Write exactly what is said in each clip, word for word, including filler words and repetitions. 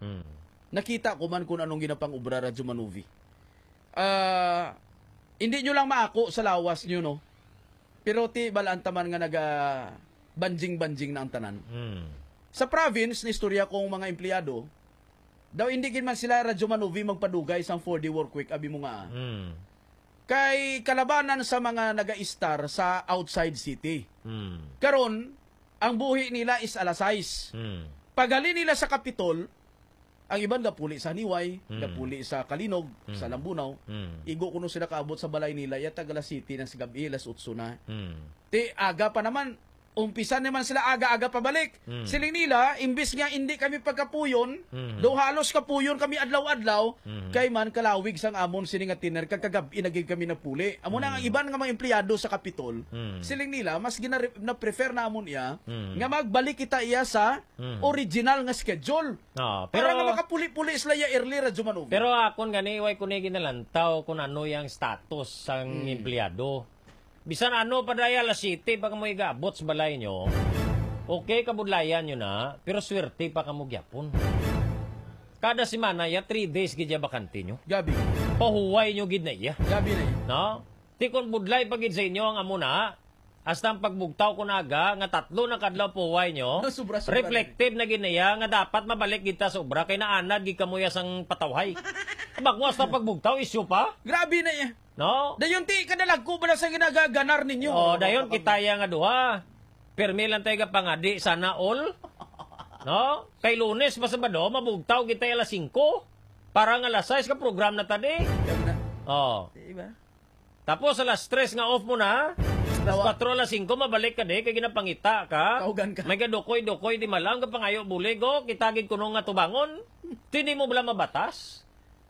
Hmm. Nakita ko man kung anong ginapang obra Radyo Manuvi. Ah, hindi nyo lang maako sa lawas nyo, no? Pero ti balaan taman nga naga banjing-banjing na ang tanan. Hmm. Sa province, na istorya kong mga empleyado, daw hindi gin man sila Radyo Manuvi magpadugay sa four D work week, abi mo nga. Hmm. Kay kalabanan sa mga naga-star sa outside city. Hmm. Karon, ang buhi nila is alas sais. Hmm. Pagali nila sa Kapitol, ang iban gapuli sa Niway, Mm. gapuli sa Kalinog, Mm. sa Lambunaw. Hmm. Igo kuno sila kaabot sa balay nila, yata Gala City ng gabi, alas utso na. Hmm. Ti aga pa naman, umpisa naman sila aga-aga pabalik. Mm. Siling nila, imbis nga hindi kami pagkapuyon, Mm. do halos kapuyon kami adlaw-adlaw, Mm. kay man kalawig sang amon sining nga tiner, kagagabi naging kami napuli. Amo na nga iban nga mga empleyado sa Kapitol, Mm. siling nila, mas gina na prefer na amon iya, Mm. nga magbalik kita iya sa Mm. original nga schedule. Oh, Para pero nga makapuli-puli sila ya early Radyo Manuvi. pero akon gani way ko ni ginalantaw kung ano yang status sang Hmm. empleyado. Bisan ano pa daya la city pag mo igabot sa balay nyo. Okay, kabudlayan nyo na, pero swerte pa kamo gyapon. Kada semana ya three days gid ya bakante nyo. Gabi. Pahuway nyo gid na iya. Gabi na iya. No? Ti kon budlay pagid sa inyo ang amo na, hasta ang pagbugtaw ko naga nga tatlo na kadlaw puhuway nyo. Sobra-sobra Reflective na gid na iya nga dapat mabalik kita sa obra kay naanad gid kamuya sang patawhay. Bagwas na pagbugtaw isyu pa. Grabe na iya. No? Dayon ti kadalag ko ba na sa ginagaganar ninyo? Oh, dayon kita ya nga duha. Permi lang tayo ka pangadi sana all. No? Kay Lunes pa Sabado mabugtaw kita alas singko. Para nga alas sais ka program na tadi. Gabi na. Oh. Diba? Tapos alas tres nga off mo na. Alas Tawa. patro alas singko mabalik ka di kay ginapangita ka. Kaugan ka. May gadukoy-dukoy di malang ka pangayo buligo kitagid kuno nga tubangon. Tini mo bala mabatas.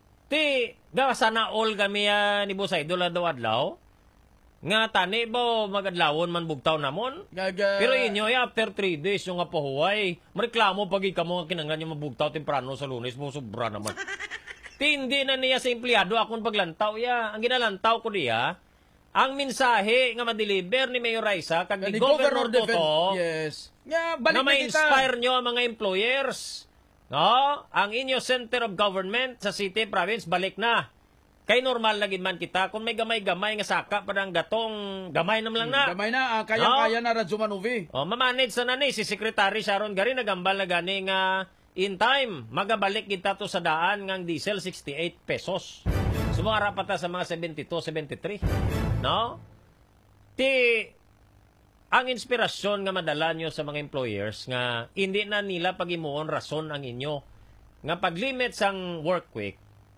Ti ga sana all kami uh, ni Boss Idol daw adlaw. Nga tani ba magadlawon man bugtaw namon? Gaga. Pero inyo, eh, after three days, yung nga pahuway, mareklamo pag ika mo kinanglan yung mabugtaw temprano sa Lunes mo, sobra naman. Ti, hindi na niya sa empleyado akong paglantaw ya. Ang ginalantaw ko diya, ang mensahe nga ma-deliver ni Mayor Raisa, kag ni Governor Toto, yes. Nga, na balik na kita. ma-inspire nyo ang mga employers. No? Ang inyo Center of Government sa City, Province, balik na. Kay normal na gid man kita kung may gamay-gamay nga saka parang gatong gamay nam lang na. Gamay na, ah, kaya-kaya na Radyo Manuvi. O mamanage na ni si Secretary Sharon Gari nagambal na gani nga in time magabalik kita to sa daan ngang diesel sixty-eight pesos. Sumara pa ta sa mga seventy-two, seventy-three. No? Ti ang inspirasyon nga madala nyo sa mga employers nga hindi na nila pagimuon rason ang inyo nga paglimit sang work week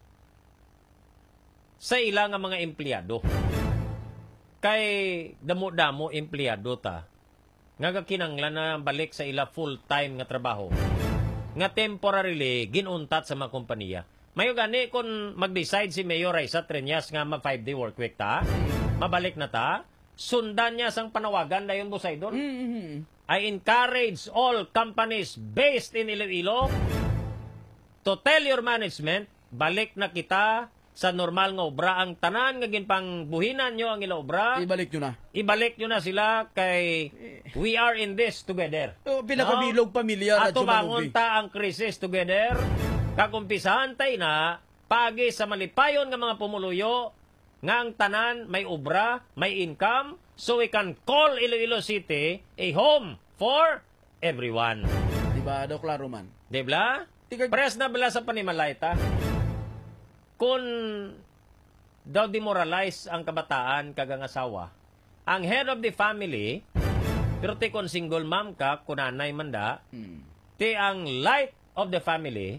sa ilang nga mga empleyado. Kay damo-damo empleyado ta nga kinanglan na balik sa ila full-time nga trabaho nga temporarily ginuntat sa mga kompanya. Mayo gani kung mag-decide si Mayor Raisa Triñas nga ma five day work week ta, mabalik na ta, sundan niya sang panawagan dayon Boss Idol. Mm-hmm. I encourage all companies based in Iloilo to tell your management, balik na kita sa normal nga obra. Ang tanan nga ginpang buhinan nyo ang ila obra, Ibalik nyo na. ibalik nyo na sila kay we are in this together. Oh, pinakabilog pamilya Ato Radyo bangon Manuvi. ta ang krisis together. Kakumpisahan tay na pagi sa malipayon nga mga pumuluyo nga ang tanan may obra, may income, so we can call Iloilo City a home for everyone. Diba, daw klaro man. Dibla? Tika- Pres na bala sa panimalay ta. Kung daw demoralize ang kabataan kagang asawa, ang head of the family, pero ti kung single mom ka, kunanay manda, Hmm. ti ang light of the family,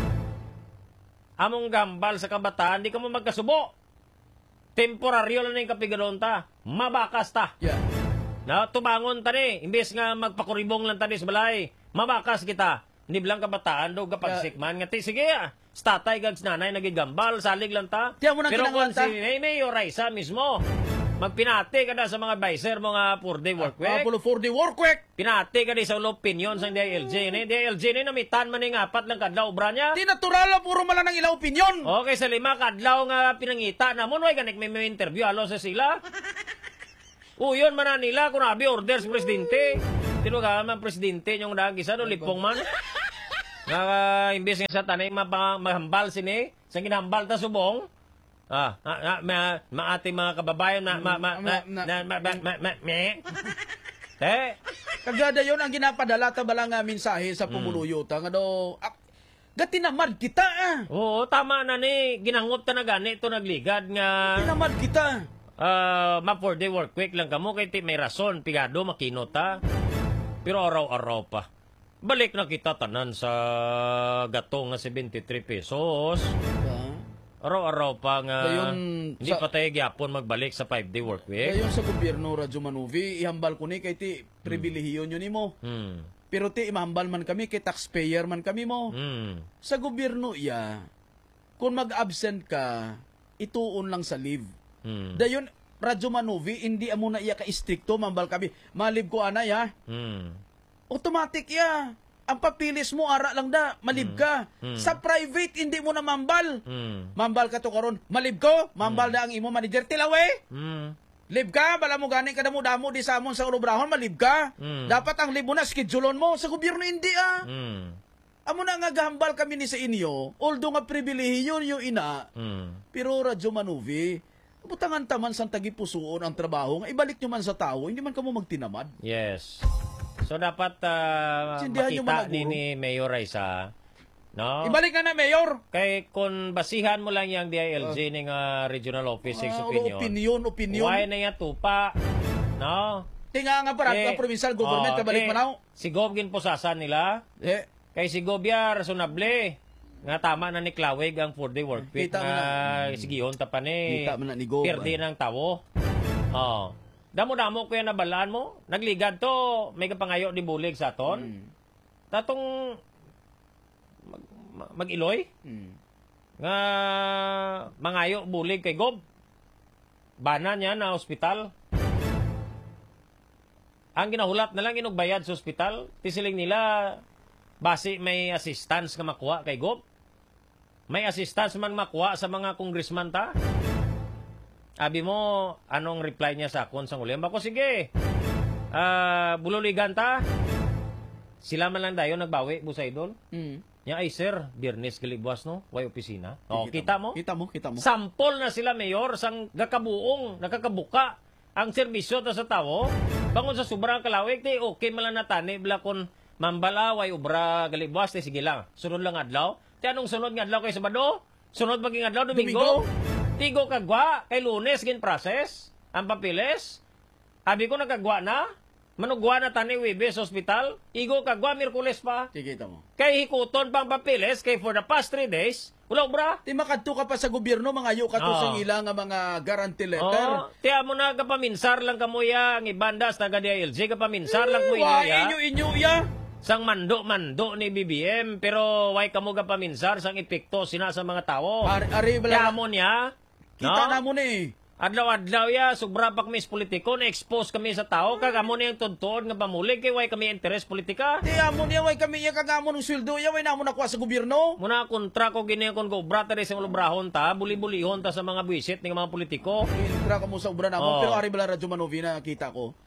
among gambal sa kabataan, di ka mo magkasubo. Temporaryo lang na yung kapigadon ta. Mabakas ta. Yeah. Na tubangon ta ni, imbes nga magpakuribong lang ta ni sa balay. Mabakas kita. Hindi bilang kabataan daw kapag Yeah. sikman. Nga ti, sige ah. Statay kag nanay nagigambal, salig lang ta. Tiyan mo nang Pero kung kinanglan ta. si May Mayor Raisa mismo, magpinati ka na sa mga advisor mo nga four day work week. Ah, pulo four day work week. Pinati ka di sa ulo opinion sa D I L J ni. D I L J ni namitan man ng apat lang kadlaw obra niya. Di natural lang, puro malang ng ilang opinion. Okay, sa lima kadlaw nga pinangita na mo, way ganik may, may interview, alo sa sila. Uyon man na nila, kung nabi orders presidente. Tino ka man presidente, yung nagisa, no, lipong man. Nga uh, imbis nga sa tanay mapa- mahambal sini, sa ginahambal ta subong. Ah, ah, ah ma, ma ating mga kababayan na ma ma na, Na- na, ma, ma, ma, ma, me. Eh, Kagada yon ang ginapadala ta bala nga mensahe sa pumuluyo ta nga do ah, gatinamad kita ah. oo, tama na ni ginangop ta na gani ito nagligad nga Tinamad kita. ah ma four day work week lang kamo kay ti may rason pigado makino ta. Pero araw-araw pa. Balik na kita tanan sa gatong nga seventy-three pesos. Araw-araw pa nga Dayon hindi sa- pa tayo gyapon magbalik sa five day work week. Dayon sa gobyerno Radyo Manuvi, ihambal ko ni kay ti pribilehiyo nyo nimo. Hmm. Pero ti imahambal man kami kay taxpayer man kami mo. Hmm. Sa gobyerno iya, kung mag-absent ka, ituon lang sa leave. Hmm. Dayon Radyo Manuvi, hindi amo na iya ka-istrikto mambal kami. Malib ko ana ya. Hmm. Automatic ya. Ang papilis mo ara lang da, malib ka. Mm. Sa private hindi mo na mambal. Hmm. Mambal ka to karon, malib ko, mambal na ang imo manager tilawe. Hmm. Lib ka, bala mo gani ka damo damo di sa amon sa ulobrahon, malib ka. Mm. Dapat ang lib mo na schedulon mo sa gobyerno hindi ah. Hmm. Amo na nga gahambal kami ni sa inyo, although nga pribilehiyo yung ina, Hmm. pero Radyo Manuvi, butangan taman sang tagipusoon ang trabaho, nga ibalik nyo man sa tao, hindi man kamo magtinamad. Yes. So dapat uh, Sindihan yung makita mga ni, guro. ni Mayor Raisa, no? Ibalik na na, Mayor! Kay kung basihan mo lang yung D I L G ning uh, regional office Ah, opinion. opinion, opinion. Why na yan tupa? No? Tinga nga para Eh, ang provincial government, oh, kabalik eh, manaw. Si Gob ginpusasan nila. Eh, Kay si Gob ya resonable. Nga tama na ni Klawig ang four day work week Kita mo nga sigihon ta pa ni. Kita mo na ni Gob, Perdi ah. ng tawo. Oh. Damo-damo ko yan nabalaan mo. Nagligad to. May kapangayo di bulig sa aton. mm, Tatong mag, ma- mag-iloy. mm. Nga mangayo bulig kay Gob. Bana niya na ospital. Ang ginahulat na lang inugbayad sa ospital. Tisiling nila base may assistance nga makuha kay Gob. May assistance man makuha sa mga congressman ta. Abi mo, anong reply niya sa akon sa ulim? Bako, sige. Ah, bululigan ta. Sila man lang dayo nagbawi, busay doon. Mm. Nya ay sir, Biyernes galibwas no, way opisina. Oh, kita mo? Kita mo, kita mo. Sampol na sila mayor sang gakabuong, nakakabuka ang serbisyo ta sa tawo. Bangon sa sobrang kalawig, ti okay man lang natani bla kon mambala way obra galibwas, ti sige lang. Sunod lang adlaw. Ti anong sunod nga adlaw kay Sabado? Sunod maging adlaw Domingo. Tigo kagwa kay Lunes gin process ang papiles. Abi ko nagagwa na. Manugwa na tani Webes Hospital. Igo kagwa Miyerkules pa. Sige, kita mo. Kay hikuton pang papiles kay for the past three days. Wala obra. Ti makadto ka pa sa gobyerno, mga ayo ka to Oo. sa ilang nga mga guarantee letter. Oh, tiya mo na kapaminsar lang kamuya ang ibandas taga D I L G kapaminsar lang mo Wa inuya. inyo inyo ya. Sang mando-mando ni B B M pero way kamo kapaminsar sang epekto sina sa mga tao. Ari, ari bala. Tiya mo niya. Kita No? na mo ni. Adlaw-adlaw ya, sobra pa kami sa politiko, na-expose kami sa tao, kagamo na yung tuntuon nga pamulig, kay way kami interes politika. Ti amo niya way kami ya kagamo ng sweldo ya way namo nakuha sa gobyerno. Muna kontra ko gini kon go brata sa lubrahon ta, buli-bulihon ta sa mga buwisit ng mga politiko. Intra ka mo sa obra namo, Oo. pero ari bala Radyo Manovi na kita ko.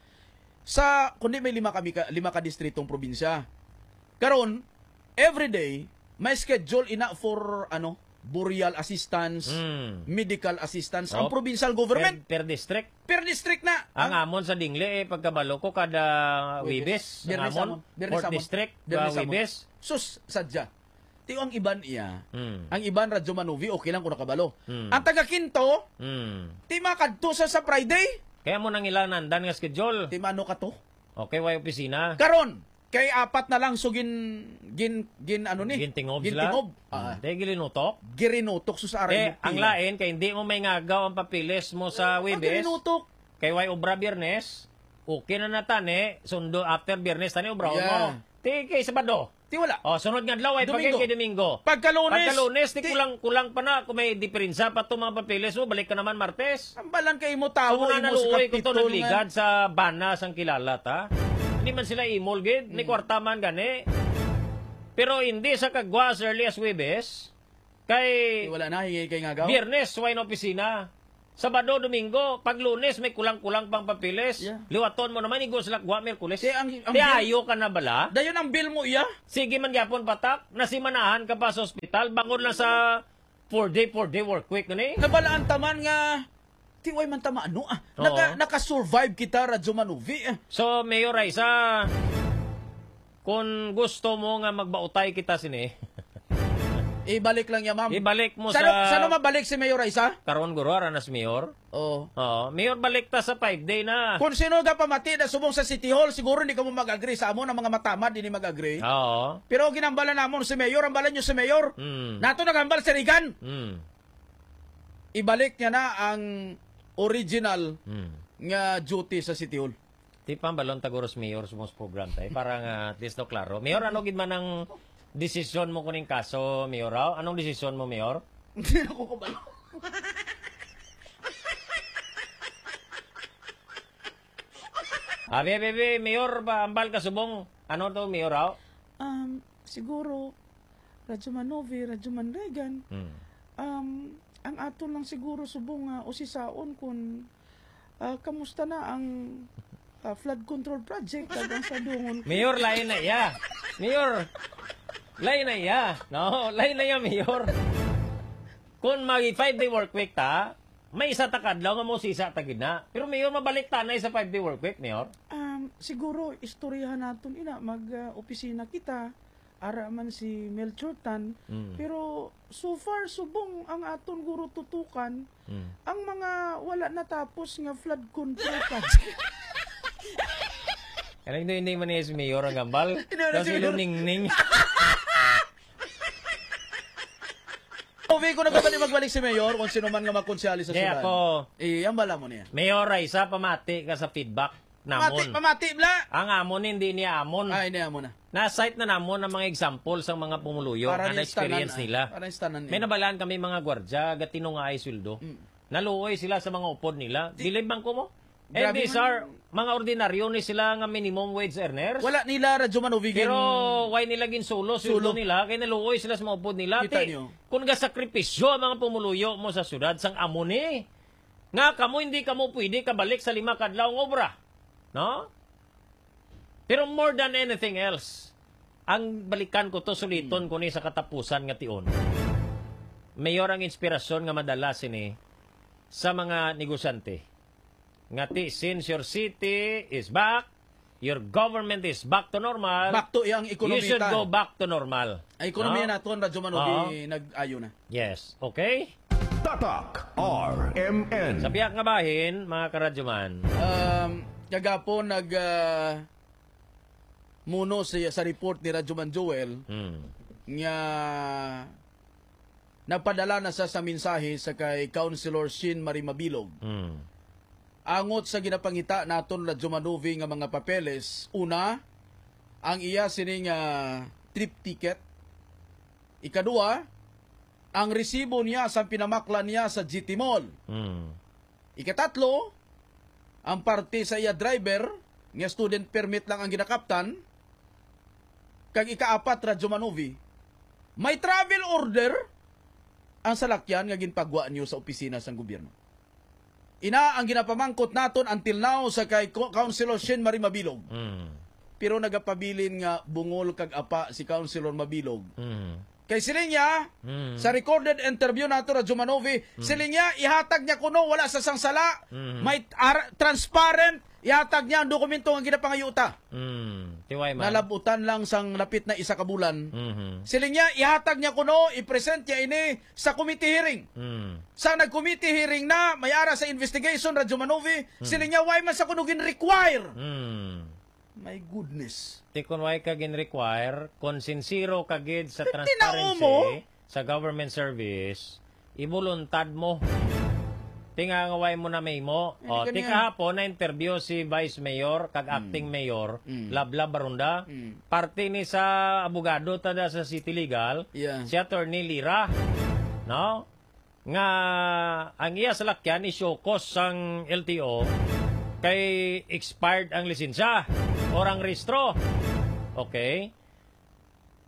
Sa kundi may lima kami ka, lima ka distritong probinsya. Karon every day may schedule ina for ano burial assistance, Mm. medical assistance Oh. ang provincial government Per, per district. per district na. Ang Ah, amon sa Dingle, eh, pagkabalo ko kada Webes. Wibes. Ang Biyernes amon, amon. Biyernes fourth amon. district, Biyernes uh, amon. Wibes. Sus sadya. Ti ang iban iya. Mm. Ang iban Radyo Manovi okay lang kung nakabalo. Mm. Ang taga Quinto, Mm. ti makadto sa sa Friday, Kaya mo nang ilan nandan nga schedule. ti mano ka to. Okay, way opisina. Karon kay apat na lang so gin gin gin ano ni? Gintingob sila. Gintingob. Ah, Dahil gilinutok. girinutok so sa Eh, aray. ang lain, kay hindi mo may ngagaw ang papilis mo sa Ang Wibes. girinutok. Kay way obra Biyernes. Okay na na tani. Sundo after Biyernes tani obra Yeah. mo. Ti kay Sabado. Ti wala. Oh, sunod nga adlaw ay Domingo. pagkay kay Domingo. Pagkalunes. Pagkalunes, di ti- kulang, kulang pa na. Kung may diferensya pa ito mga papilis mo, balik ka naman Martes. Ang balan kay mo So, tawo muna imo sa naluoy ko ito kapitol nagligad nga. sa bana sang kilala ta. Hindi man sila imol gid, ni kwarta man gani. Pero hindi sa kagwa as early as Webes. Ti Kay wala na hingay kay ngagaw. Biyernes, way na opisina. Sabado, Domingo, pag Lunes may kulang-kulang pang papilis. Yeah. Liwaton mo naman igo sa lagwa Miyerkules. Di, ang, ang Di bill- ayo ka na bala? Dayon ang bill mo iya. Sige man gyapon patak, nasimanahan ka pa sa ospital, bangon na sa four day four day work week ni. Nabalaan taman nga tiway man tama ano ah. Oo. Naka, naka-survive kita Radyo Manuvi. Ah. So Mayor Raisa, kung gusto mo nga magbautay kita sini, Ibalik lang niya, ma'am. ibalik mo Sano, sa sano mabalik si Mayor Raisa? karon guro aranas Mayor. Oo. Oo, Mayor balik ta sa five day na. Kung sino ka pamati na subong sa City Hall, siguro hindi ka mo mag-agree sa amo ng mga matamad, hindi mag-agree. Oo. Pero ginambala namon si Mayor, ang balan nyo si Mayor. Mm. Nato nagambal si Regan. Mm. Ibalik niya na ang original Mm. nga duty sa City Hall. Di pa balon tagoros Mayor sa most program tay para nga at least no klaro. Mayor ano gid man ang desisyon mo kuning kaso, Mayor? Raw? Anong desisyon mo, Mayor? Hindi na ko kabalo. Abi, abi, abi, Mayor, ba ambal ka subong? Ano to, Mayor? Raw? Um, siguro, Radyo Manovi, Radyo Manregan, Hmm. um, ang aton lang siguro subong nga usisaon kung ah, kamusta na ang ah, flood control project kag ang sadungon. Mayor, lain na iya. Mayor, lain na iya. No, lain na iya, Mayor. Kung magi five day work week ta, may isa takadlaw nga mo sisa tagid na. Pero Mayor, mabalik tanay sa five day work week, Mayor. Um, siguro istoryahan naton ina mag ah, opisina kita ara man si Melchor Tan. Mm. Pero so far subong ang aton guro tutukan Mm. ang mga wala natapos nga flood control project. Kaya hindi, hindi man niya si Mayor ang gambal. Hindi na Tapos si Mayor. iluningning. Uwi ko na ba magbalik si Mayor kung sino man nga makonsyali sa Kaya syudad. ako, Eh, ang bala mo niya. Mayor Raisa, pamati ka sa feedback Pamati, namon. pamati, bla! Ang amon, hindi niya amon. Ay, niya mo na. Na-cite na namon ang mga example sa mga pumuluyo Para na niya experience stanan, nila. ay. Para stanan May niya. nabalaan kami mga gwardya, gatino nga ay sweldo. Mm. Naluoy sila sa mga upod nila. Dilib bang ko mo? And Grabe these man. are mga ordinaryo ni sila nga minimum wage earners. Wala nila Radyo Manovigin. Pero why nila ginsulo, sweldo Sulo. nila, kaya naluoy sila sa mga upod nila. Kita Ti, niyo. kung gasakripisyo ang mga pumuluyo mo sa syudad, sang amo ni. Nga kamo hindi kamo pwede kabalik sa lima kadlaw ng obra. No? Pero more than anything else, ang balikan ko to suliton ko ni sa katapusan nga tion. Mayor ang inspirasyon nga madalas ini sa mga negosyante. Nga ti, since your city is back, your government is back to normal, Back to iyang you ekonomiya. should go back to normal. Ay, ekonomiya No? naton, Radyo Manovi, nag-ayo na. Yes. Okay? Tatak R M N. Sa biyak nga bahin, mga karadyoman, Um, kagapon nag ah, muno sa, sa report ni Radyo Man Joel hmm, nga napadala na sa sa mensahe sa kay Councilor Shin Marimabilog. hmm, Angot sa ginapangita naton Radyo Manovi nga mga papeles, una, ang iya sining ah, trip ticket. Ikadua, ang resibo niya sa pinamakla niya sa G T Mall. hmm, Ikatatlo, ang parte sa iya driver, nga student permit lang ang ginakaptan. Kag ikaapat, Radyo Manovi, may travel order ang salakyan nga ginpagwa niyo sa opisina sang gobyerno. Ina ang ginapamangkot naton until now sa kay Councilor Shin Marimabilog. hmm, Pero nagapabilin nga bungol kag apa si Councilor Mabilog. hmm, Kay siling niya, hmm, sa recorded interview nato Radyo Manovi, siling niya ihatag niya kuno wala sa sangsala, Mhm. may ar- transparent, ihatag niya ang dokumento nga ginapangayuta. hmm, tiway man. Nalabutan lang sang lapit na isa ka bulan. Mhm, Siling niya ihatag niya kuno, i-present niya ini sa committee hearing. hmm, Sa nag-committee hearing na, may ara sa investigation, Radyo Manovi, siling niya, why man sa kuno gin-require? hmm. My goodness. Ti kun way ka gin-require, kung sincero ka gid sa Tinao mo? transparency sa government service, ibuluntad mo. Tinga nga way mo na may mo. O, Hindi ti kanya. kahapon na interview si Vice Mayor kag acting Mayor, Mm. Lablab Barunda, Mm. parte ni sa abogado tada sa City Legal, Yeah. si Attorney Lira. No? Nga ang iya sa lakyan isyokos sang L T O kay expired ang lisensya or ang rehistro. Okay?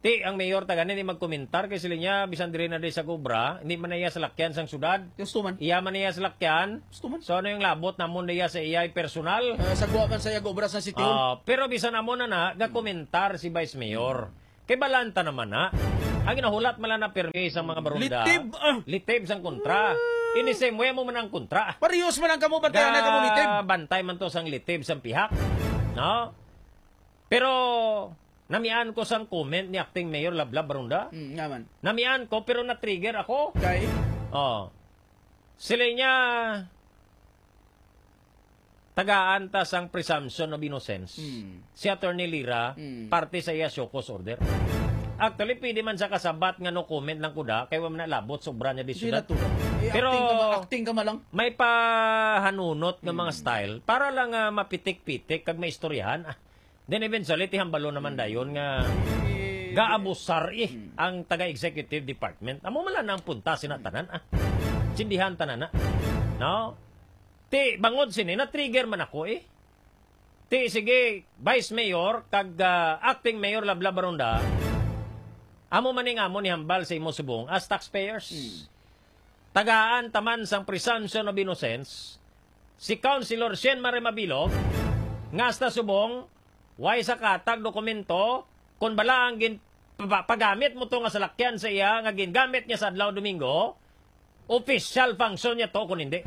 Ti, ang mayor taga ni magkomentar kay sila niya, bisan diri na di sa Cobra, hindi man na iya sa lakyan sang syudad. Gusto man. Iya man niya sa lakyan. Gusto man. So ano yung labot namon niya sa iyay personal? Uh, sagwa man sa gobras ng City Hall. Ah, pero bisan namon na na, ga-komentar si Vice Mayor. Kay balanta naman na. Ang ginahulat man lang na permi sa mga barunda. Litib, ah. Litib sang kontra. In the same way mo man ang kontra. Parehas man ang kamo bantayan na kamo litib. Bantay man to sang litib sang pihak. No? Pero namian ko sang comment ni acting mayor Lablab Barunda. Hmm, nga man. Namian ko pero na-trigger ako. Kay? Oh. Sila niya tagaan ta sang presumption of innocence. Hmm. Si Attorney Lira, Hmm. parte sa iya Shokos order. Actually, pwede man sa kasabat nga no comment lang kuda, kay wa man nalabot, sobra niya di Hindi syudad. na to. Eh, Pero- acting ka, ma- acting ka malang. May pahanunot nga Hmm. mga style para lang ah, mapitik-pitik kag maistoryahan. Ah, then eventually tihambalo naman dayon nga Eh, gaabusar eh ang taga-executive department. Amo man lang ang punta sinatanan ah. Sindihan tanan na. No? Ti bangod sini na trigger man ako eh. Ti sige, Vice Mayor kag ah, acting Mayor Lablab Barunda. Amo maning amo ni hambal sa imo subong as taxpayers. Tagaan taman sang presumption of innocence. Si Councilor Shen Maremabilog nga hasta subong way sa katag dokumento kung bala ang gin, pa- pagamit mo to nga salakyan sa iya nga gingamit niya sa adlaw Domingo, official function niya to kung hindi.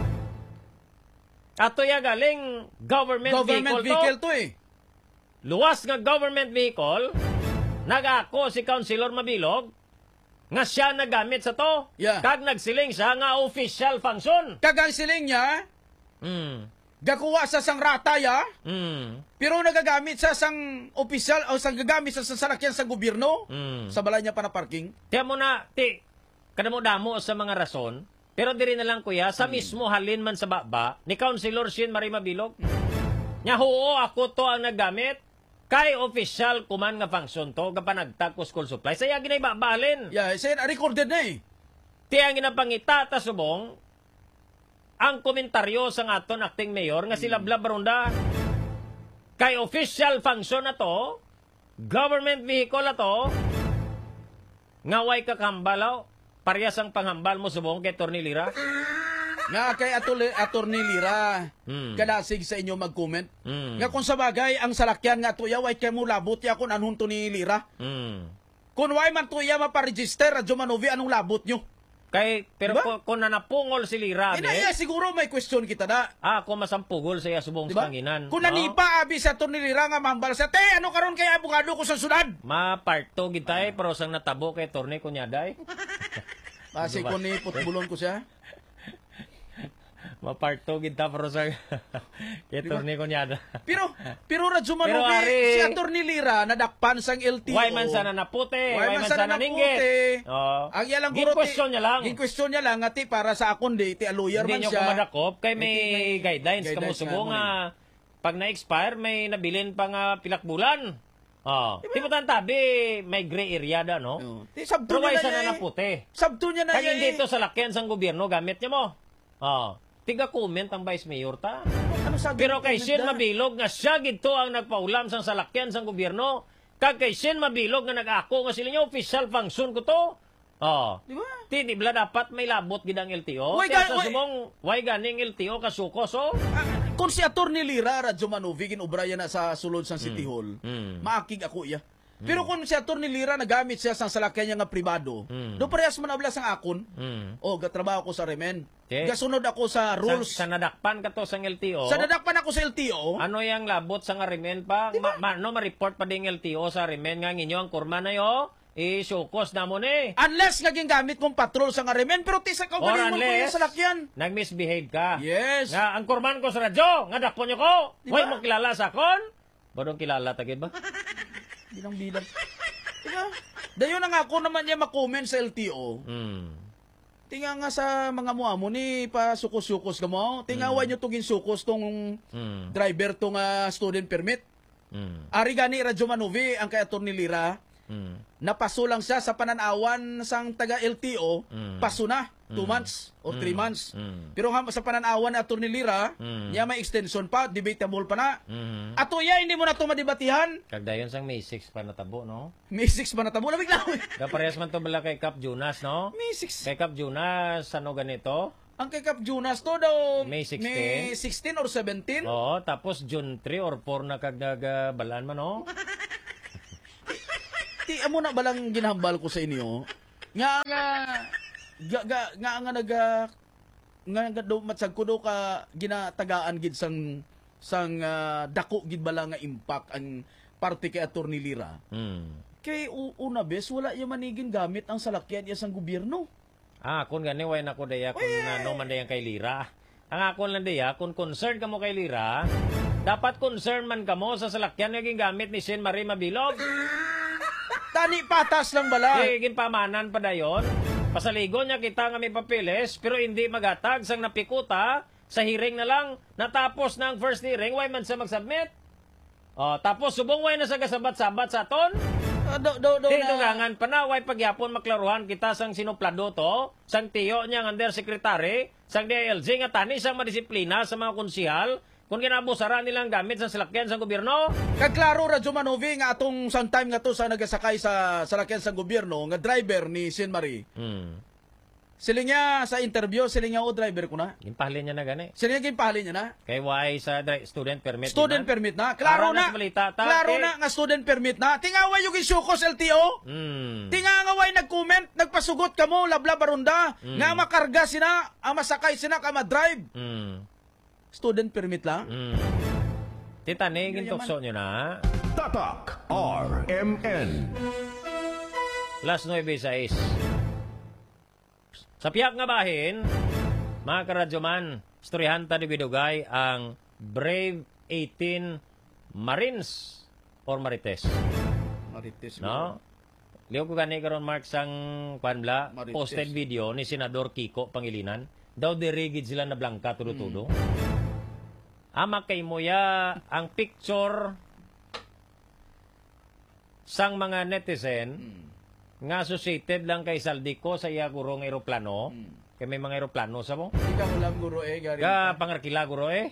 Ato ya galing government, government vehicle, vehicle to. to eh. Luwas nga government vehicle, nag-ako si Councilor Mabilog, nga siya nagamit sa to. Yeah. Kag nagsiling siya nga official function. Kagang siling niya, Hmm. gakuha sa sang rataya, Hmm. pero nagagamit sa sang opisyal o sang gagamit sa sasakyan sa gobyerno, Hmm. sa balay niya pa na parking. Tiyan mo na, ti, kadamo-damo sa mga rason, pero diri na lang kuya, sa mismo halin man sa baba, ni Councilor Shin Marimabilog, nya oo, ako to ang naggamit, kay official kuman nga function to, kapanagtag ko school supply, saya ginay babalin. Yeah, say recorded na eh. Ti ang ginapangita ta subong, ang komentaryo sa aton acting mayor nga si Lablab Barunda, kay official function na to, government vehicle na to, nga way kakambalaw, parehas ang panghambal mo subong kay Attorney Lira. Nga kay Atty. Attorney Lira, Hmm. kadasig sa inyo mag-comment. Hmm. Nga kung sa bagay, ang salakyan nga tuya, way kay mo labot ya kung anong to ni Lira. Hmm. Kung way man tuya maparegister, Radyo Manovi, anong labot nyo? Kay, pero Diba? kung, kung nanapungol si Lira, Eh, na, de, iya, siguro may question kita na. ah, kung masampugol sa iya subong Diba? sa tanginan. Kung nanipa, abi sa Atty. Lira nga mahambal sa, te, ano karon kay abogado ko sa sunod? Ma-parto gitay, pero sang natabo kay Attorney Kunyaday. Kasi Diba? kung ni putbulon ko siya. Ma-parto kita, pero sang kay Attorney Kunyaday. Pero, pero Radyo Pero, Manovi, Ari- si Atty. Lira, nadakpan sang L T O. Why man sana naputi, Why why man man sana sana naputi. ninggit. Oh. Ang iya lang Gin-question niya lang. Gin-question niya lang, ati para sa akon di, ti a lawyer Hindi man nyo siya. kumadakop, kay may, May- may guidelines, guidelines kamo subo nga mo nga, pag na-expire, may nabilin pa nga pilak bulan. Oh. Diba? Di tabi, may gray area da, no? Oh. Ti sabto Pero why niya na sana niya eh. naputi? Sabto niya na Kaya niya hindi eh. ito sa lakyan sang gobyerno, gamit niya mo. Oh. Tiga comment ang Vice Mayor ta. Ano sabi Pero mo, kay Kenneth, Shin da? Mabilog nga siya gito ang nagpaulam sang salakyan sang gobyerno. Kag kay Shin Mabilog nga nag-ako nga sila niya official function ko to. Oh. Di ba? Ti di bla dapat may labot gid ang L T O. Why Kaya ga- sa why- sumong why ganing L T O kasukos oh. Ah, kung si Atty. Lira, Radyo Manovi, ginubraya na sa sulod sa City Hall, Mm. maakig ako iya. Pero kung si Atty. Lira nagamit siya sa salakyan niya nga pribado, Mm. do parehas man abla sang akon. Mm. Oh, gatrabaho ko sa Remen. Okay. Gasunod ako sa rules. Sa, sa nadakpan ka to sang L T O. Sa nadakpan ako sa L T O, Ano yang labot sa nga remen pa? Ma, ma, no, ma-report pa ding L T O sa remen nga inyo ang kurma na yo. I-shukos na mo ni. unless naging gamit kong patrol sa nga Remen, pero tisa ka Or galing mo ko yung unless, salakyan. nag-misbehave ka. Yes. Nga, ang kurman ko sa radyo, nga dakpo nyo ko. Di Huwag ba? mo kilala sa akon. Badong kilala tagid ba? Bilang-bilang. Diba? Dayon na nga ako naman niya makomment sa L T O. Hmm. Tinga nga sa mga muamo ni pa sukos-sukos ka mo. Tingawan nyo tugin sukos tong Hmm. driver tong ah, student permit. Hmm. Ari gani Radyo Manovi ang kay Atty. Lira Hmm. napaso lang siya sa pananawan sang taga L T O, Mm. paso na, two months or three Mm. months. Mm. Pero ha, sa pananawan na Atty. Lira, Mm. niya may extension pa, debatable pa na. Mhm. Ato ya, hindi mo na ito madibatihan. Kagdayon sang May six pa natabo, no? May six ba na tabo? Lamig lang. Kaparehas man to bala kay Cap Jonas, no? May six. Kay Cap Jonas, ano ganito? Ang kay Cap Jonas to daw, May sixteen. May sixteen or seventeen. Oo, tapos June three or four na kagagabalan man, no? Ti amo na balang ginahambal ko sa inyo. Nga nga nga nga nga, nga naga nga nga do matsag ko do ka ginatagaan gid sang sang ah, dako gid bala nga impact ang parte kay Atty. Lira. Hmm. Kay u- una bes wala ya manigin gamit ang salakyan iya sang gobyerno. Ah, kun gani way na ko daya kun ano man dayang kay Lira. Ang akon lang daya, kung concern ka mo kay Lira, dapat concern man ka mo sa salakyan nga gingamit ni Sen Marie Mabilog. Tani patas lang bala. Eh, ginpamanan pa dayon. Pasaligon niya kita nga may papeles, pero hindi magatag sang napikuta, sa hearing na lang, natapos na ang first hearing, way man sa mag-submit. Oh, tapos subong way na sa kasabat-sabat sa aton. Ah, do do do na. Tindugangan pa na, way pagyapon maklaruhan kita sang sinuplado to, sang tiyo niya ng undersecretary, sang D I L G nga tani sang madisiplina sa mga konsihal, kung ginabusara nilang gamit sa salakyan sa gobyerno. Kaklaro Radyo Manovi nga atong sometime nga to sa nagasakay sa salakyan sa gobyerno nga driver ni Sen Marie. Hmm. Sila niya sa interview, sila niya o driver ko na. Gimpahalin niya na gani. Sila niya ginpahali niya na. Kay way sa dri- student permit. Student di man? permit na. Klaro Ara na na. sa balita, ta, Klaro eh. na nga student permit na. Tingaway yung isyukos L T O. Hmm. Tingangaway nag-comment, nagpasugot ka mo, labla barunda. Mm. Nga makarga sina, ang masakay sina ka ma-drive. Hmm. Student permit lang. Hmm. Titani, gintokso nyo na. Tatak R M N. Last nueve sais. Sa piyak nga bahin, mga karadyoman, istoryahan ta ni Bidugay ang Brave eighteen Marines or Marites. Marites. No? Liyo ko gani karon Mark sang panbla, Marites. posted video ni Senador Kiko Pangilinan. Daw dirigid sila na blanca tudo-tudo. Ama kay moya ang picture sang mga netizen nga associated lang kay Saldico sa iya gurong eroplano. Kay may mga eroplano sa mo. Hindi ka mo lang guro eh, gari. Ka pangarkila guro eh.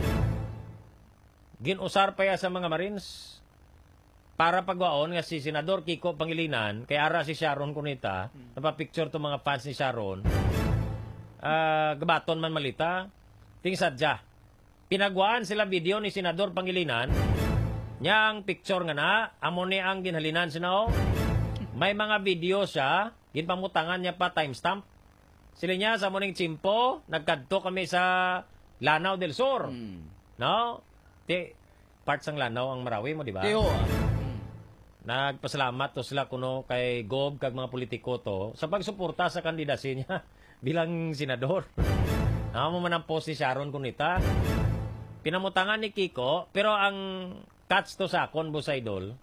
Ginusar pa ya sa mga Marines para pagwaon nga si Senador Kiko Pangilinan kay ara si Sharon Cunita, napapicture to mga fans ni Sharon. Ah, gabaton man malita. Ting sadya. Pinagwaan sila video ni Senador Pangilinan. Nyang picture nga na, amo ni ang ginhalinan sinaw. May mga video siya, ginpamutangan niya pa timestamp. Sila niya sa muning chimpo, nagkadto kami sa Lanao del Sur. Hmm. No? Ti parts ng Lanao ang Marawi mo, di ba? Tiyo. ah. Nagpasalamat to sila kuno kay Gob kag mga politiko to sa pagsuporta sa kandidasi niya bilang senador. Amo man ang post si Sharon Cunita. Pinamutangan ni Kiko, pero ang catch to sa akon, Boss Idol,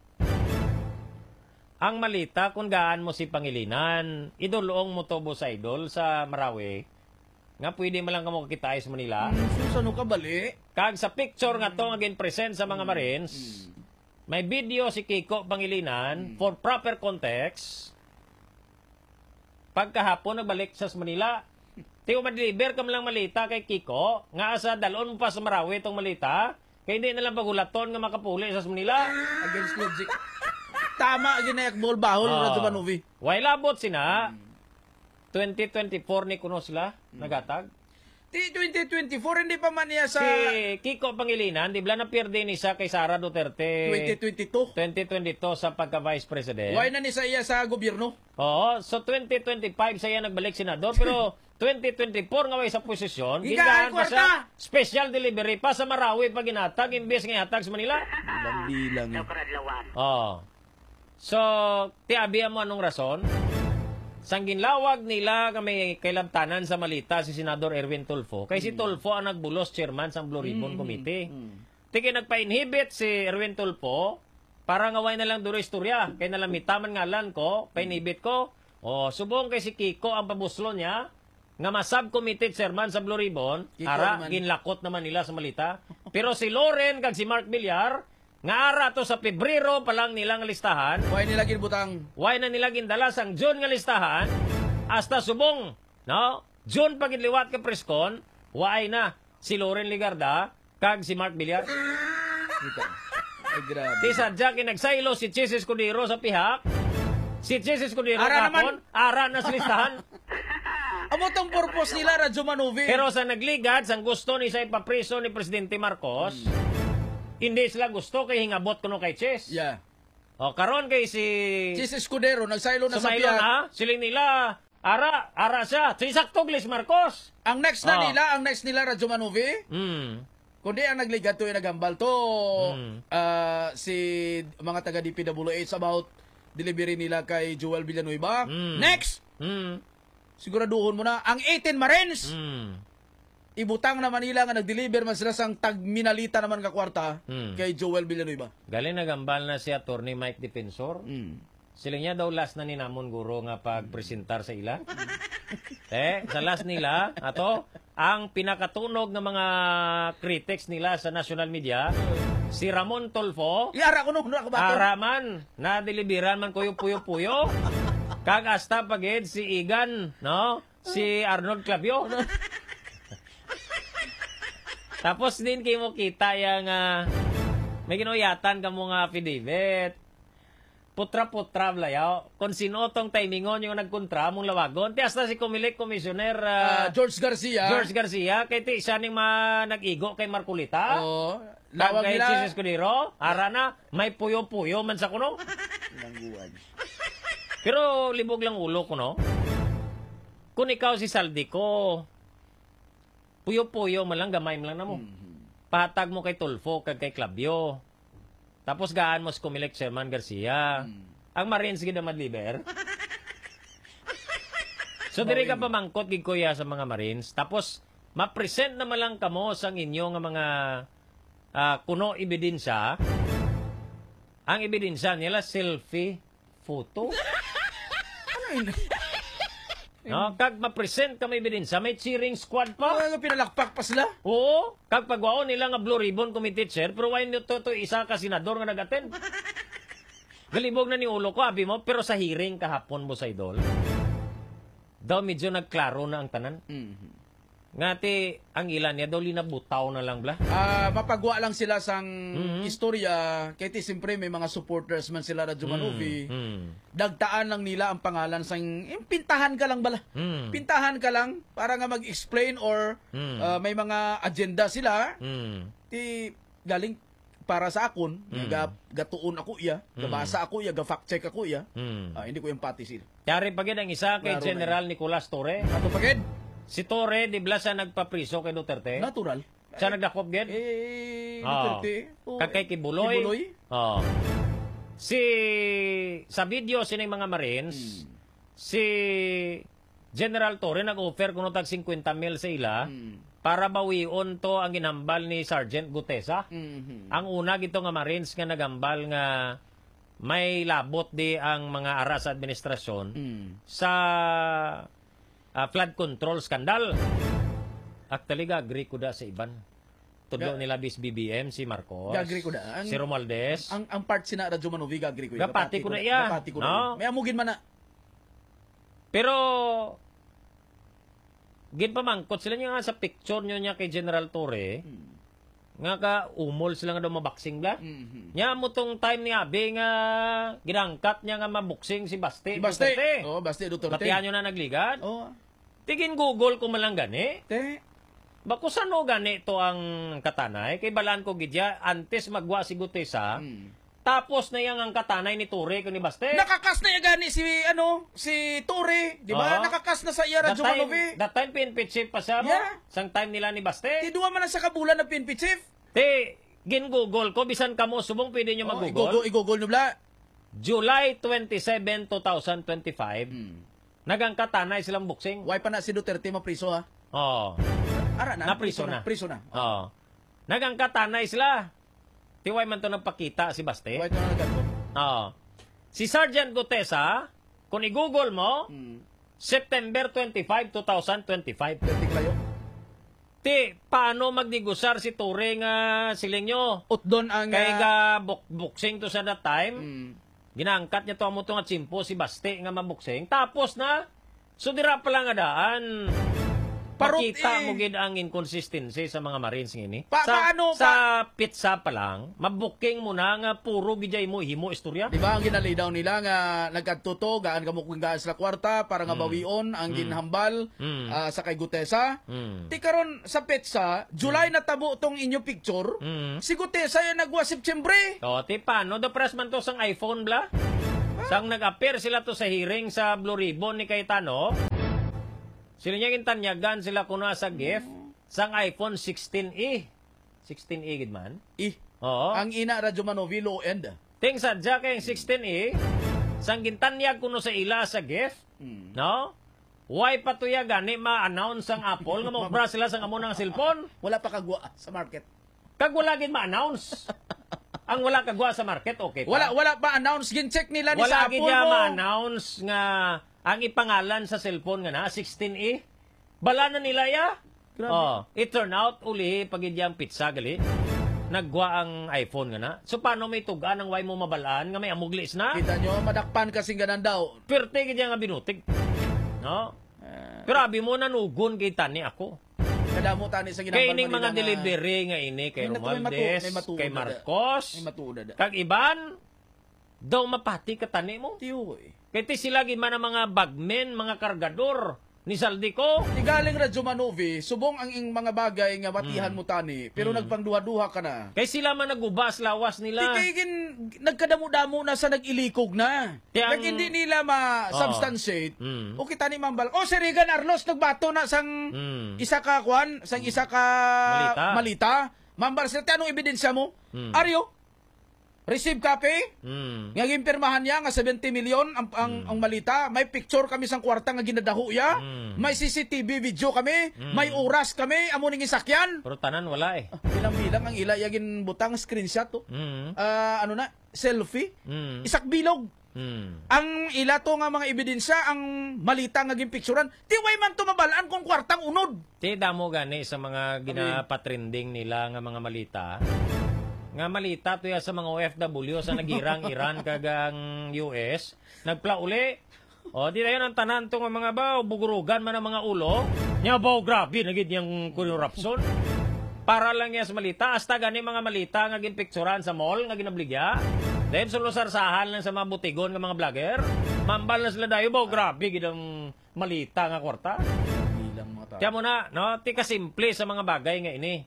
ang malita kung gaan mo si Pangilinan, idulong mo to, Boss Idol, sa Marawi, nga pwede mo lang kamo kakitain sa Manila. Susano ka bali? Kag sa picture nga to nga present sa mga Marines, may video si Kiko Pangilinan for proper context. Pagkahapon nagbalik sa Manila, tiyo ma-deliver ka lang malita kay Kiko, nga asa dalon mo pa sa Marawi itong malita, kaya hindi nalang pagulaton nga makapuli sa Manila. Against logic. Tama, ginayak bol bahol Ah. Radyo Manovi. Way labot sina, twenty twenty-four ni kuno sila, nagatag. Ti twenty twenty-four hindi pa man niya sa Si Kiko Pangilinan, di ba na pierde ni siya kay Sara Duterte twenty twenty-two. twenty twenty-two sa pagka-vice president. Why na ni sa iya sa gobyerno? Oo, so twenty twenty-five siya nagbalik senador, pero twenty twenty-four nga way sa posisyon, Gigaan gigaan pa kwarta! siya special delivery pa sa Marawi pag ginatag, imbes nga ihatag sa Manila. Bilang-bilang. Oo. So, tiabi mo anong rason? Sang ginlawag nila kami kailabtanan sa malita si Senador Erwin Tulfo. Kay si Tulfo ang nagbulos chairman sa Blue Ribbon Committee. Tiki nagpa-inhibit si Erwin Tulfo para ngaway na lang duro istorya. Kay nalamitaman ngalan ko, pa-inhibit ko. O, subong kay si Kiko ang pabuslo niya nga ma-subcommittee chairman sa Blue Ribbon. Kiko Ara, naman. ginlakot naman nila sa malita. Pero si Loren kag si Mark Villar, nga ara to sa Pebrero pa lang nilang listahan, Why nila ginbutang? why na nila gindala sang June nga listahan, hasta subong, no? June pag liwat ka preskon, why na si Loren Ligarda kag si Mark Villar. Dito. Ay, grabe. Ti sadya kinagsaylo si Chis Escudero sa pihak. Si Chis Escudero Ara kapon, ara na sa listahan. Amo tong purpose nila, Radyo Manuvi. Pero sa nagligad, sang gusto ni sa ipapriso ni Presidente Marcos, hindi sila gusto kay hingabot kuno kay Chis. Yeah. O karon kay si Chis Escudero, nagsaylo na sa Sumaylo piyak. na, siling nila, ara, ara siya. Si Saktoglis Marcos. Ang next na Oh. nila, ang next nila, Radyo Manuvi, Hmm. kundi ang nagligat to yung nagambal to, Mm. ah, si mga taga D P W H about delivery nila kay Joel Villanueva. Mm. Next! Hmm. Siguraduhon mo na, ang eighteen Marines, Hmm. ibutang naman nila nga nag-deliver mas sila sang tag-minalita naman ka kwarta Mm. kay Joel Villanueva. Galing nagambal na si Attorney Mike Defensor. Mm. Siling niya daw last na ni namon guro nga pagpresentar sa ila. eh, sa last nila, ato, ang pinakatunog ng mga critics nila sa national media, si Ramon Tolfo, Iara ko nung ako ba? araman, na deliveran man kuyo puyo puyo. Kag hasta pagid si Igan, no? Si Arnold Clavio. Tapos din kayo mo kita yung ah, may ginuyatan ka mo nga affidavit. Putra-putra blayaw. Kung sino tong timingon yung nagkontra mong lawagon. Ti hasta si Comelec Commissioner Ah, ah, George Garcia. George Garcia, kay ti siya ning ma nag-igo kay Marculita. Oh, Lawag lawag kay nila. Jesus Escudero, ara na, may puyo-puyo man sa kuno. Pero libog lang ulo ko, no? Kung ikaw si Saldico, puyo-puyo man lang, gamay man lang na mo. Pahatag mo kay Tulfo, kag kay Clavio. Tapos gaan mo si Comelec Sherman Garcia. Ang Marines gid na madliber. So diri ka pamangkot gid kuya sa mga Marines. Tapos ma-present naman lang kamo sang inyo nga mga ah, kuno ebidensya. Ang ebidensya nila selfie photo. Ano yun? No, kag ma-present ka may ebidensya, may cheering squad pa. Ano pinalakpak pa sila? Oo, kag pagwaon nila nga Blue Ribbon Committee Chair, pero why nito to isa ka senador nga nag-attend? Galibog na ni ulo ko, abi mo, pero sa hearing kahapon mo sa idol, daw medyo nagklaro na ang tanan. Mhm. Nga ti, ang ilan niya daw linabutaw na lang bla. Ah, mapagwa lang sila sang Mhm. istorya, kaya ti siyempre may mga supporters man sila Radyo Manuvi. Mm. Dagtaan lang nila ang pangalan sang yung pintahan ka lang bala. Mm. Pintahan ka lang para nga mag-explain or Mm. ah, may mga agenda sila. Mm. Ti galing para sa akon, Mm. ga, gatuon ako iya, gabasa ako iya, ga-fact check ako iya. Mm. Ah, hindi ko yung pati sila. Yari pagid ang isa kay Klaro na General Nicolas Torre. Ato pagid, Si Torre, di bla sa nagpapriso kay Duterte. natural. Siya nagdakop gid. Eh, Oo. Duterte. Oh, Kag kay Kibuloy. Kibuloy. Oo. Si sa video sining mga Marines, Hmm. si General Torre nag-offer kuno tag fifty mil sa ila Hmm. para bawion to ang ginambal ni Sergeant Gutesa. Mhm. Ang una gito nga Marines nga nagambal nga may labot di ang mga aras sa administrasyon Mm. sa ah, flood control scandal. Actually, agree ko da sa iban. Tudlo Ga- nila bis B B M, si Marcos. Gagri ko na. Ang, si Romualdez. ang, ang part sina Radyo Manuvi, gagri ko. Gapati ko na iya, Gapati ko no? na. May amugin man na. Pero, gin pamangkot sila niya nga sa picture nyo niya kay General Torre, nga ka umol sila nga daw maboxing bla. Mhm. Nya mo tong time ni Abe nga ginangkat niya nga maboxing si Baste. Si Baste. Duterte. Oh, Baste Duterte. Batihan nyo na nagligad. Oh. Tigin Google kung malang gani. Te. Bako sano gani to ang katanay? Kay balaan ko gidya, antes magwa si Gutesa, Mm. tapos na yang ang katanay ni Torre ko ni Baste. Nakakas na yung gani si, ano, si Torre. Di ba? Oo. Nakakas na sa iya that Radyo time, Manuvi. that time P N P chief pa siya mo? Yeah. Sang time nila ni Baste? Ti duwa man na sa kabulan na P N P chief. Te, gin-google ko, bisan kamo, subong pwede nyo Oh, mag-google. i-google, i-google nyo bla. July twenty-seventh, twenty twenty-five, Mm. nagang katanay silang boxing. Why pa na si Duterte mapriso ha? Oh. Ara na. Napriso na. Priso na. Oh. Nagang katanay sila. Tiway man to nagpakita si Baste. Why to na nagato? Oo. Si Sergeant Gutesa, kung i-google mo, Mm. September twenty-fifth, twenty twenty-five. Duterte klayo. Ti, paano magdigusar si Ture nga siling nyo? Utdon ang... Kay ah, ga buk boxing to sa that time, mm, ginangkat niya to amo to nga tsimpo si Basti nga maboxing. Tapos na, so dira pa lang nga daan. Parot Makita eh. mo gid ang inconsistency sa mga Marines ngini. Pa- sa, paano sa pizza pa lang, mabuking mo na nga puro gijay mo himo istorya. Di ba ang ginali daw nila nga nagkatuto, gaan ka mo kung gaan sila kwarta para nga bawion ang ginhambal Mm. ah, sa kay Gutesa. Mm. Ti karon sa petsa, July na tabo tong inyo picture. Mm. Si Gutesa yung nagwa Septembre. So, ti paano the press man to sang iPhone bla? Sang nag-appear sila to sa hearing sa Blue Ribbon ni Cayetano. Sila niya gintanyagan sila kuno sa gift sang iPhone sixteen E. sixteen E gid man. Eh, Oo. ang ina Radyo Manovi low end. Ting sadya kay sixteen E sang gintanyag kuno sa ila sa gift. Mm. No? Why pa to ya gani ma-announce ang Apple nga mo sila sang amo ng cellphone? Wala pa kagwa sa market. Kag wala gid ma-announce. Ang wala kagwa sa market, okay pa. Wala wala pa announce gin check nila ni Wala sa gid Apple niya mo. ma-announce nga ang ipangalan sa cellphone nga na sixteen E. Bala na nila ya. Grabe. Oh, it turn out uli pagid yang pizza gali. Nagwa ang iPhone nga na. So paano may tugan ang way mo mabalaan nga may amuglis na? Kita nyo, madakpan kasing ganan daw. Perte gid nga binutig. No? Uh, Pero abi mo nanugon kay tani ako. kadamo tani sa ginambal Kay ining Manila mga nga- delivery nga ini kay May natu- may matu- Romualdez, may matuod kay na da. Marcos, May matuod na. kag iban daw mapati ka tani mo. Tiyo eh. Kay ti sila gid man ang mga bagmen, mga kargador ni Saldico. Di galing Radyo Manovi, subong ang ing mga bagay nga batihan mo tani, pero nagpangduha-duha ka na. Kay sila man nagubas lawas Di nila. kay gin nagkadamo-damo na sa nagilikog na. Kaya Kag ang- hindi nila ma-substantiate. Mm. O kita ni Mambal. O si Regan Arlos nagbato na sang Mm. isa ka kwan, sang isa ka Malita. malita. Mambal, sir, anong ebidensya mo? Mm. Aryo? Receive copy? Mm. Nga gimpirmahan niya nga seventy million ang, ang, ang malita. May picture kami sang kwarta nga ginadaho ya. Mm. May C C T V video kami. May oras kami. Amo ning isakyan. Pero tanan wala eh. Bilang-bilang ang ila yagin butang screenshot to. Mm. Ah, ano na? Selfie. Mm. Isak bilog. Mm. Ang ila to nga mga ebidensya ang malita nga ginpicturan. Di way man tumabalaan kung kwartang unod. Ti damo gani sa mga ginapatrending nila nga mga malita. Nga malita to ya sa mga O F W sa nagirang Iran kagang U S. Nagpla uli. O di na yun ang tanan to nga mga baw bugurugan man ang mga ulo. Nya baw grabe nagid yang corruption. Para lang niya sa malita hasta gani mga malita nga ginpicturan sa mall nga ginabligya. Then sulusarsahan lang sa mga butigon nga mga vlogger. Mambal na sila dayo baw grabe gid ang malita nga kwarta. Bilang mga tao. Kaya mo na, no? Tika simple sa mga bagay nga ini.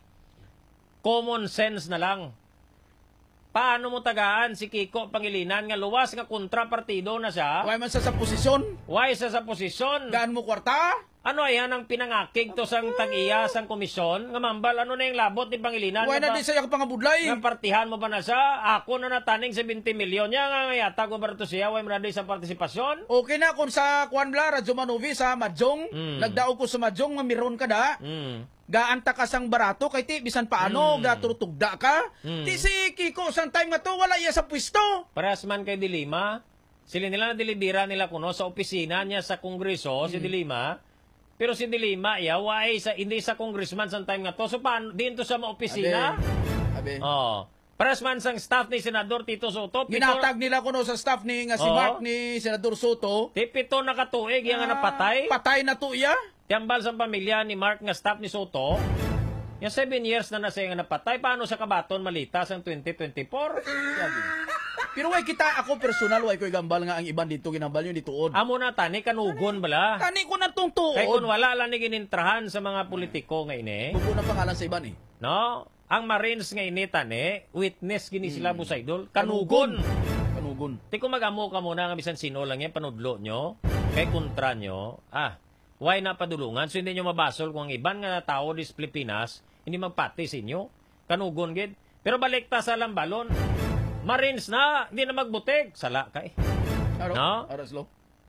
Common sense na lang. Paano mo tagaan si Kiko Pangilinan nga luwas nga kontrapartido na siya? Way man sa sa posisyon. Why sa sa posisyon? Gaan mo kwarta? Ano yan ang pinangakig to sang tag-iya sang komisyon? Nga mambal, ano na yung labot ni Pangilinan? Way Nga na ba- di sa kapangabudlay. nga partihan mo ba na siya? Ako na nataning seventy milyon. Yan nga nga yata ko ba ito siya? Way mo na di sa partisipasyon? Okay na kung sa kwan bla Radyo Manovi sa Madjong, Mm. nagdao ko sa Madjong nga miron ka da. Hmm. Gaanta ka sang barato kay ti bisan paano Mm. gaturtugda ka. Mm. Ti si Kiko sang time nga to wala iya sa pwesto. Parehas man kay Dilima, sila nila na dilibira nila kuno sa opisina niya sa Kongreso, si Dilima. Pero si Dilima, iya, why sa, hindi sa congressman sa time nga to. So, paano, din to sa mga opisina? Abe. Oh. Parehas man sang staff ni Senador Tito Soto. Pito, Ginatag nila kuno sa staff ni nga si Oo. Mark ni Senador Soto. Di pito nakatuig, yung nga Ah, napatay. Patay na to iya. Tiyambal sa pamilya ni Mark nga staff ni Soto. Yung seven years na nasa nga napatay. Paano sa kabaton malita sa twenty twenty-four? Pero way kita ako personal way ko gambal nga ang iban dito ginambal yun dituod. Amo na tani, kanugon bala. Tani ko na tong Kaya kung tuod. wala lang ni ginintrahan sa mga politiko nga ini. Buko na pangalan sa iban eh. No? Ang Marines nga ini tani, witness gini sila Hmm. Busaydol, kanugon. Kanugon. Ti kung mag-amo ka muna nga bisan sino lang yan, panudlo nyo, kay kontra nyo, ah, why na padulungan? So hindi nyo mabasol kung ang iban nga tao dis Pilipinas, hindi magpati sa inyo. Kanugon gid. Pero balik ta sa lambalon. Marines na, hindi na magbutig. Sala ka eh. Aro? No? Aro slow.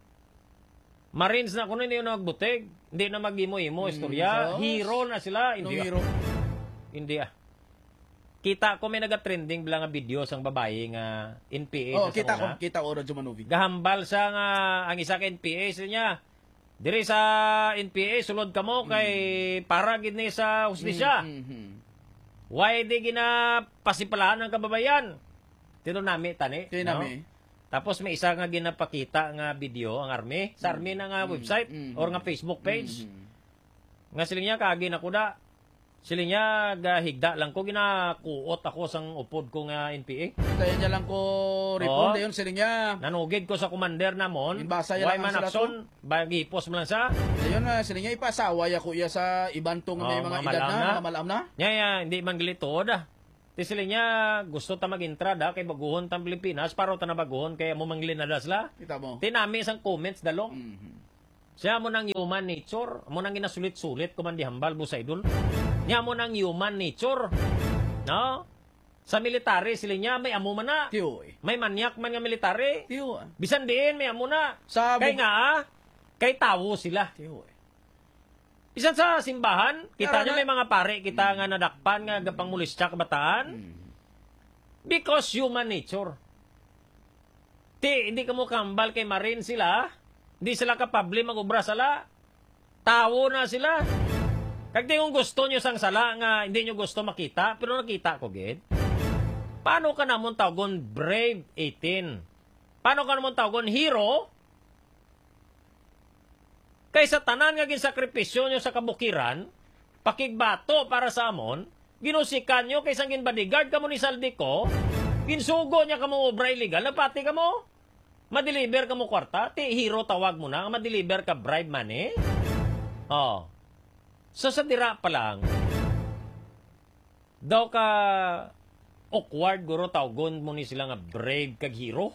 Marines na, kung hindi na magbutig, hindi na mag-imo-imo, istorya. sos. Hero na sila. No Hindi, ah. hero. Hindi ah. Kita ko may naga-trending bala nga video sang babae nga N P A Oh, na sa kita ko, una. kita ko Radyo Manovi. Gahambal sa nga ang isa ka N P A sa niya. Diri sa N P A, sulod ka mo kay para gid ni sa hustisya. Mhm. Why di ginapasipalaan ng kababayan? Tino nami tani. Kaya no? nami. Tapos may isa nga ginapakita nga video ang army sa army na nga website mm, or nga Facebook page. Mhm. Nga sila niya kagi na kuda. Sila niya gahigda lang ko ginakuot ako sang upod ko nga N P A. Kaya niya lang ko report Oo. dayon sila niya. Nanugid ko sa commander namon. Inbasa ya Why lang ang man sila action, bagipos mo lang sa. Dayon nga sila niya ipasawa ya ko iya sa ibang tong may Oo, mga mga edad malaam na, na. mga malaam na. Nya ya, hindi man gilitod ah. Ti sila niya gusto ta mag-entrada kay baguhon tang Pilipinas para ta na baguhon kaya mo manglin na sila. Kita mo. Tinami isang comments dalong. Mhm. Siya mo ng human nature, mo nang ginasulit-sulit ko man di hambal busa idol. Nya mo ng human nature. No? Sa military sila niya may amo man na. Tiyo eh. May manyak man nga military. Tiyo ah. Bisan diin may amo na. Sa Kay bu- nga ah, kay tawo sila. Tiyo eh. Bisan sa simbahan, kita Pero nyo na- may mga pare, kita nga nadakpan nga gapang mulisya kabataan. Because human nature. Ti, hindi ka mo kambal kay Marin sila. Hindi sila kapable mag-ubra sala. Tawo na sila. Kag di kung gusto nyo sang sala nga hindi nyo gusto makita, pero nakita ko, gid. Paano ka namon tawagon Brave eighteen? Paano ka namon tawagon Hero? Kaysa tanan nga ginsakripisyo nyo sa kabukiran, pakigbato para sa amon, ginusikan nyo kaysa gin bodyguard ka mo ni Saldico, ginsugo niya ka mo obra illegal, napati ka mo, madeliver ka mo kwarta, ti hero tawag mo na, madeliver ka bribe money. Oh. So sa dira pa lang, daw ka awkward guro tawgon mo ni sila nga brave kag hero.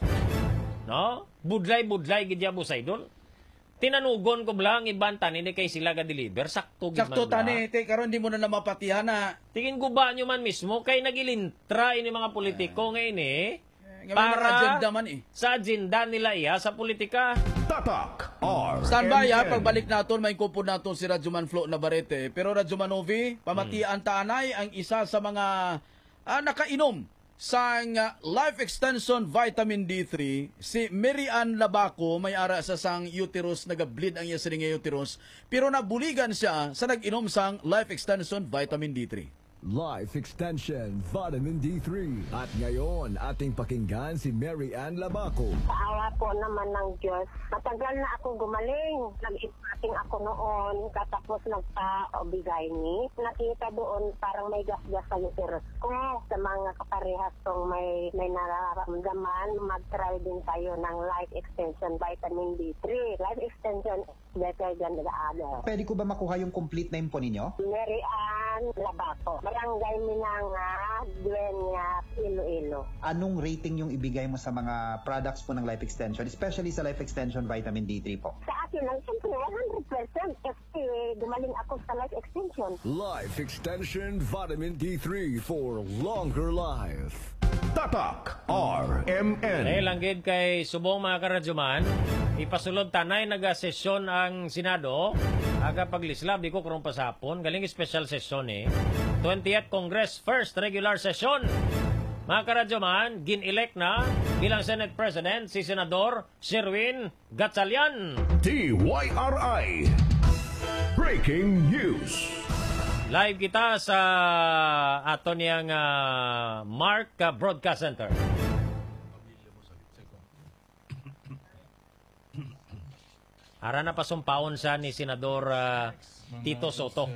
No? Budlay-budlay gidya mo sa idol. Tinanugon ko blang ibanta ni kay sila ga deliver sakto gid man. Sakto bla. tani, te karon di mo na namapatihan na. Tingin ko ba nyo man mismo kay nagilintra ini mga politiko nga ini Nga may mga agenda man eh. sa agenda nila iya sa politika. Tatak R Standby ha, M N. pagbalik naton may kupod naton si Radyoman Flo Navarrete. Pero Radyoman Novi, pamatian taanay ang isa sa mga ah, nakainom sa uh, Life Extension Vitamin D three, si Mary Ann Labaco, may ara sa sang uterus, nagableed ang iya sining uterus, pero nabuligan siya sa nag-inom sang Life Extension Vitamin D three. Life Extension Vitamin D three. At ngayon, ating pakinggan si Mary Ann Labaco. Sa po naman ng Diyos, matagal na ako gumaling. Nag-ipating ako noon, katapos nagpa-obigay ni. Nakita doon parang may gas-gas sa uterus ko. Sa mga kaparehas kong may, may nararamdaman, mag-try din tayo ng Life Extension Vitamin D three. Life Extension is better than the other. Pwede ko ba makuha yung complete name po ninyo? Mary Ann Labaco, Barangay Minanga, Dueña, Iloilo. Anong rating yung ibigay mo sa mga products po ng Life Extension, especially sa Life Extension Vitamin D three po? Sa akin lang, siyempre, one hundred percent kasi gumaling ako sa Life Extension. Life Extension Vitamin D three for longer life. Tatak R M Dahil N. lang gid kay subong mga karadyoman, ipasulod tanay naga-sesyon ang Senado, aga paglislab di ko karong pasapon, galing special session eh. twentieth Congress First Regular Session. Mga karadyoman, gin-elect na bilang Senate President si Senador Sherwin Gatchalian. T Y R I. Breaking news. Live kita sa ato niyang uh, Mark uh, Broadcast Center. Ara na pasumpaon sa ni Senador uh, Tito Soto.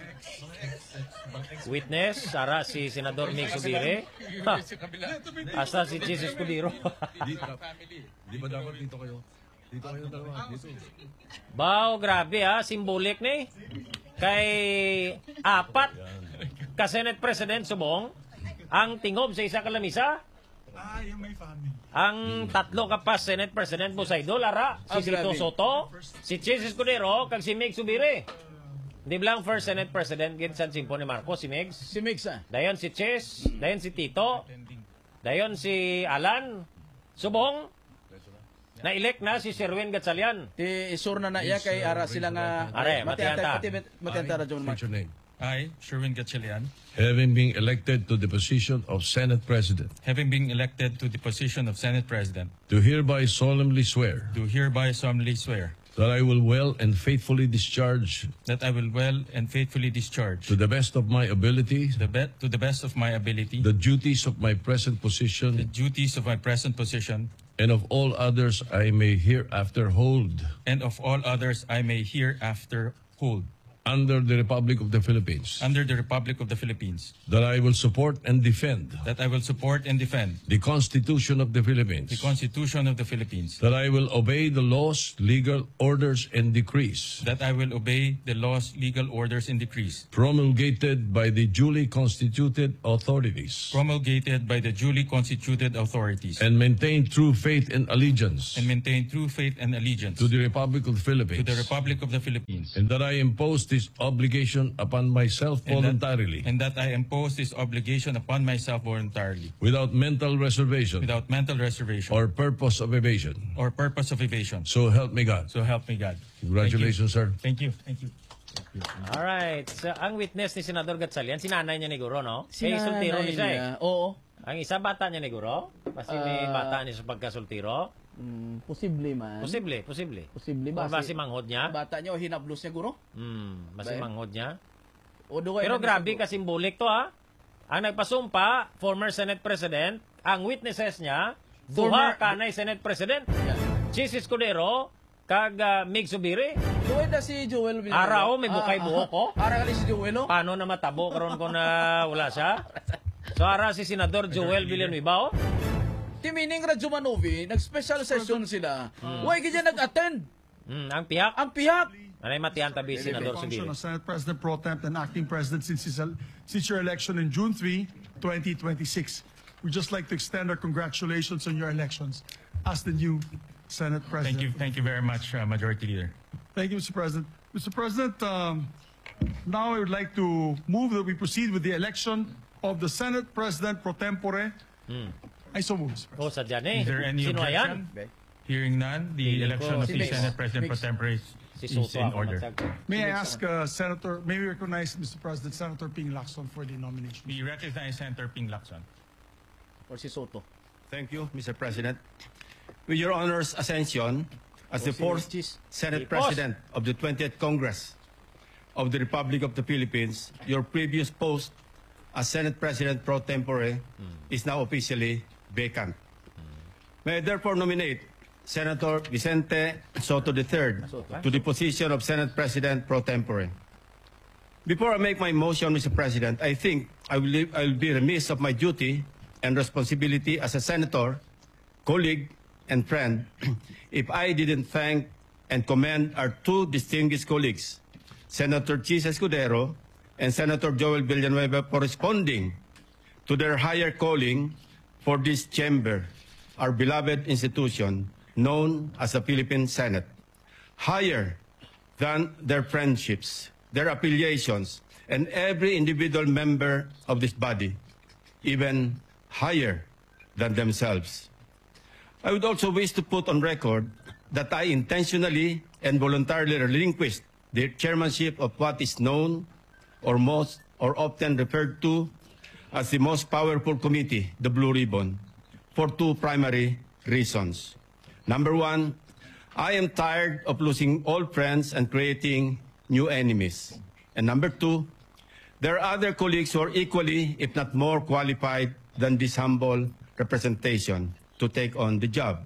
Witness, ara si Senador Mig Subire. Ha, Hasta si Jesus Cudiro. Di ba dapat dito kayo? Dito kayo dalawa, dito. Bao, grabe ha, symbolic ni. Kay apat ka Senate President subong ang tingob sa isa ka lamisa. Ah, yung may family. Ang tatlo ka pa Senate President mo sa idol, ara, si Ah, Tito grabe. Soto, si Jesus Cudero, kag si Mig Subire. Di lang first Senate President gid San Simpo ni Marcos, si Migs. Si Mix ah. Dayon si Ches, dayon si Tito, dayon si Alan, subong, na-elect na si Sherwin Gatchalian. Ti isur na na iya kay ara sila nga Are, matiyanta. matiyanta Radyoman Mark. What's your name? I, Sherwin Gatchalian, Having been elected to the position of Senate President, having been elected to the position of Senate President, do hereby solemnly swear do hereby solemnly swear that I will well and faithfully discharge that I will well and faithfully discharge to the best of my ability to the, be- to the best of my ability the duties of my present the position duties of my present position and of all others I may hereafter hold and of all others I may hereafter hold under the Republic of the Philippines, under the Republic of the Philippines, that I will support and defend that I will support and defend the Constitution of the Philippines, the Constitution of the Philippines, that I will obey the laws, legal orders, and decrees that I will obey the laws, legal orders, and decrees promulgated by the duly constituted authorities, promulgated by the duly constituted authorities, and maintain true faith and allegiance and maintain true faith and allegiance to the Republic of the to Philippines, the Republic of the Philippines, and that I impose this obligation upon myself and that- voluntarily, and that I impose this obligation upon myself voluntarily, without mental reservation without mental reservation or purpose of evasion. or purpose of evasion. So help me God. So help me God. Congratulations, sir. Thank you. Thank you. Alright. So, ang witness ni Senador Gatchalian, si nanay niya ni Guro, no? Si Kaya sultiro nanay ni siya eh. niya, Oo. Ang isa bata niya ni Guro. Kasi may Ah. bata niya sa pagkasultiro. Mm, posible man. Posible, posible. Posible Ba, ba? ba si manghod niya? Bata niya o hinablos niya, guro? Hmm, basi Ba- manghod niya. O duway Pero na grabe niya, ka simbolik to ha. Ang nagpasumpa, former Senate President, ang witnesses niya, duha Former- kanay Senate President. Yeah. Chis Escudero, kag uh, Mig Subiri. Duway na si Joel Villanueva. Ara, oh, may bukay buhok, oh. Ara ka ni si Joel, oh. Paano na matabo karon ko na wala siya? So ara si Senador Joel Villanueva, oh. Timining Radyo Manovi, nag-special session sila. Huwag ganyan nag-attend. Hmm, ang piyak. Ang piyak. Anay matiyan tabi Senador function Subiri. of Senate President Pro Temp and Acting President since, his, since your election in June third, twenty twenty-six. We'd just like to extend our congratulations on your elections as the new Senate President. Thank you. Thank you very much, uh, Majority Leader. Thank you, Mister President. Mister President, um, now I would like to move that we proceed with the election of the Senate President Pro Tempore. I so move, Mister President. Oh, sadya ni. Is there any Sino objection? ayan? Hearing none, the Feeling election ko of si the Mix. Senate President Mix. Pro Tempore is, Si is Soto in ako order. magsag. May I ask uh, Senator, may we recognize, Mister President, Senator Ping Lacson for the nomination. We recognize Senator Ping Lacson. Or si Soto. Thank you, Mister President. With your honor's ascension as the si fourth Chis. Senate Si Pos. President of the twentieth Congress of the Republic of the Philippines, your previous post as Senate President pro tempore is now officially vacant. May I therefore nominate Senator Vicente Soto the third to the position of Senate President pro tempore. Before I make my motion, Mister President, I think I will, leave- I will be remiss of my duty and responsibility as a senator, colleague, and friend if I didn't thank and commend our two distinguished colleagues, Senator Chis Escudero and Senator Joel Villanueva, for responding to their higher calling for this chamber, our beloved institution known as the Philippine Senate. Higher than their friendships, their affiliations, and every individual member of this body, even higher than themselves. I would also wish to put on record that I intentionally and voluntarily relinquished the chairmanship of what is known or most or often referred to as the most powerful committee, the Blue Ribbon, for two primary reasons. Number one, I am tired of losing old friends and creating new enemies. And number two, there are other colleagues who are equally, if not more qualified than this humble representation to take on the job.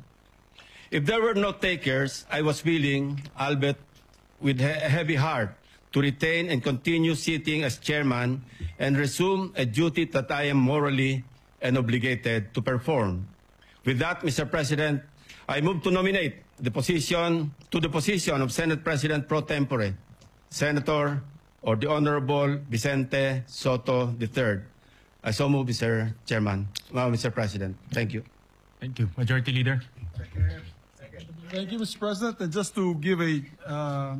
If there were no takers, I was willing, albeit with a heavy heart, to retain and continue sitting as chairman and resume a duty that I am morally and obligated to perform. With that, Mister President, I move to nominate the position to the position of Senate President pro tempore, Senator or the Honorable Vicente Soto the third. I so move, Mister Chairman, uh, Mister President. Thank you. Thank you. Majority Leader. Thank you, Mister President. And just to give a uh,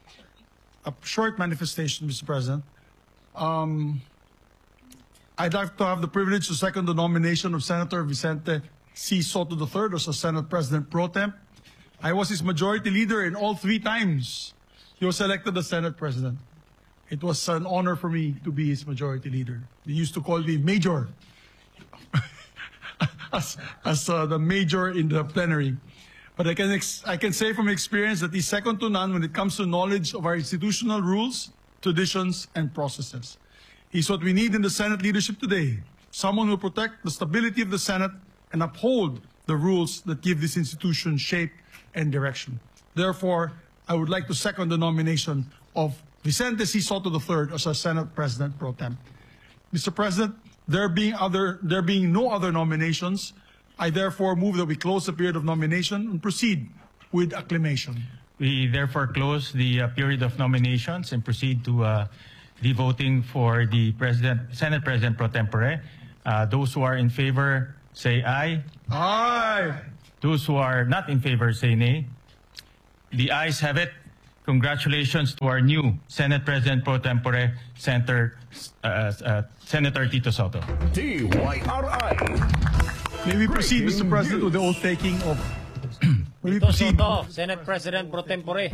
a short manifestation, Mister President, um, I'd like to have the privilege to second the nomination of Senator Vicente C. Soto the third as a Senate President pro temp. I was his majority leader in all three times he was elected as Senate President. It was an honor for me to be his majority leader. They used to call me Major, as, as uh, the major in the plenary. But I can ex I can say from experience that he's second to none when it comes to knowledge of our institutional rules, traditions, and processes. He's what we need in the Senate leadership today. Someone who will protect the stability of the Senate and uphold the rules that give this institution shape and direction. Therefore, I would like to second the nomination of Vicente C. Soto the third as our Senate President Pro Tem. Mister President, there being other there being no other nominations, I therefore move that we close the period of nomination and proceed with acclamation. We therefore close the uh, period of nominations and proceed to uh, the voting for the President, Senate President Pro Tempore. Uh, those who are in favor say aye. Aye. Those who are not in favor say nay. The ayes have it. Congratulations to our new Senate President Pro Tempore, Senator, uh, uh, Senator Tito Soto. D Y R I. May we proceed, Mister President, with the oath taking of... May we Tito proceed? Soto, Senate President Pro Tempore.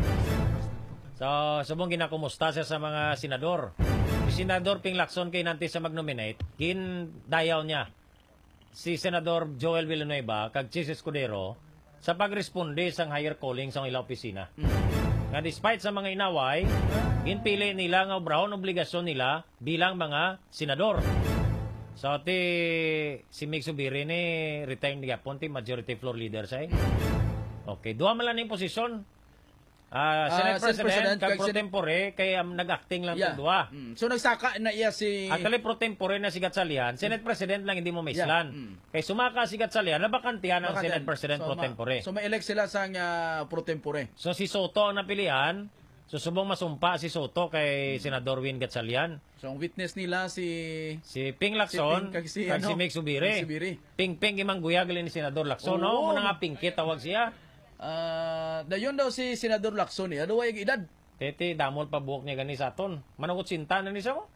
So, subong ginakumusta siya sa mga senador. Si Senador Ping Lacson kay nanti sa mag-nominate, kin dayaw niya si Senador Joel Villanueva kag Chis Escudero sa pagresponde sang higher calling sa ilang opisina. Nga despite sa mga inaway, ginpili nila nga obrahon obligasyon nila bilang mga senador. So, ti si Mig Subiri ni retired ni Gapon, ti majority floor leader siya. Okay, duha man lang yung posisyon. Ah, Senate Ah, Senate President, President, kag kag pro Sen- tempore, kaya um, nag-acting lang Yeah. yeah. duha. Mm. So nagsaka na iya si... Actually, pro tempore na si Gatsalian, Senate President lang hindi mo maislan. Yeah. Mm. Kay sumaka si Gatsalian, nabakantihan ang Bakit Senate yan? President So, pro ma- tempore. So may-elect sila sa uh, pro tempore. So si Soto ang napilihan, so subong masumpa si Soto kay Senador Win Gatsalian. So ang witness nila si... Si Ping Lacson, Si Ping kag si, kag si ano, Mig Subiri. Mig Subiri. Ping Ping imang guyagli ni Senador Lacson, no? Oo. Muna nga Pingkit tawag siya. Ah, dayon daw si Senador Lacson eh. Ano ay edad? Tete, damol pa buhok niya gani sa aton. Managot sinta na ni siya ko.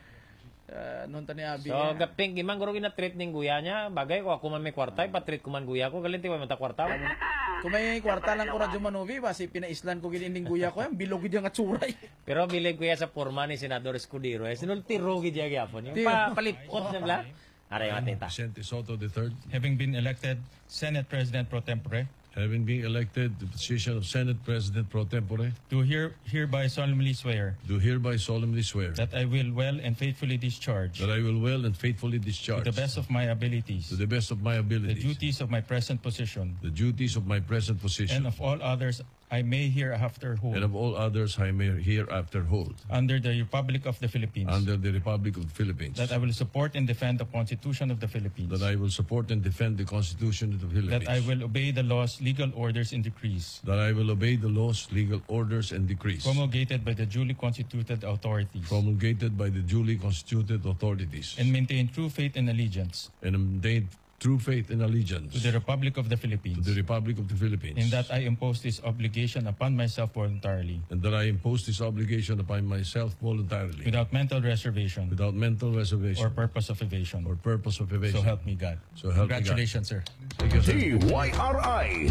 Uh, nung tani abi. So, gaping imang guro gina-treat ning guya niya. Bagay ko ako man may kwarta, pa-treat ko man guya ko. Galinti ko man ta kwarta. Kung may kwarta lang ko radyo manovi, basi pinaislan ko gilinding guya ko, yan, bilog gid yung atsuray. Pero bilig kuya sa forma ni Senador Escudero. Eh, sinultiro gid ya gyapon. Yung Tiro. pa palipot niya bla. Aray matita. Vicente Soto the third, Having been elected Senate President Pro Tempore, having been elected the position of Senate President Pro Tempore, do here, hereby solemnly swear do hereby solemnly swear that I will well and faithfully discharge, that I will well and faithfully to discharge, the best of my abilities, to the best of my the abilities, duties of my present position, the duties of my present and position, of all others I may hereafter and hold, of all others I may hereafter hold, under the Republic of the Philippines, under the Republic of the Philippines, that I will support and defend the Constitution of the Philippines, that I will support and defend the Constitution of the Philippines, that I will obey the laws, legal orders, and decrees that I will obey the laws, legal orders, and decrees promulgated by the duly constituted authorities, promulgated by the duly constituted authorities, and maintain true faith and allegiance and maintain true faith and allegiance to the Republic of the to Philippines, the Republic of the Philippines, and that I impose this obligation upon myself voluntarily, and that I impose this obligation upon myself voluntarily, without mental reservation without mental or reservation purpose of evasion. or purpose of evasion. So help me God. So help me God. Congratulations, sir. Thank you, sir. D Y R I.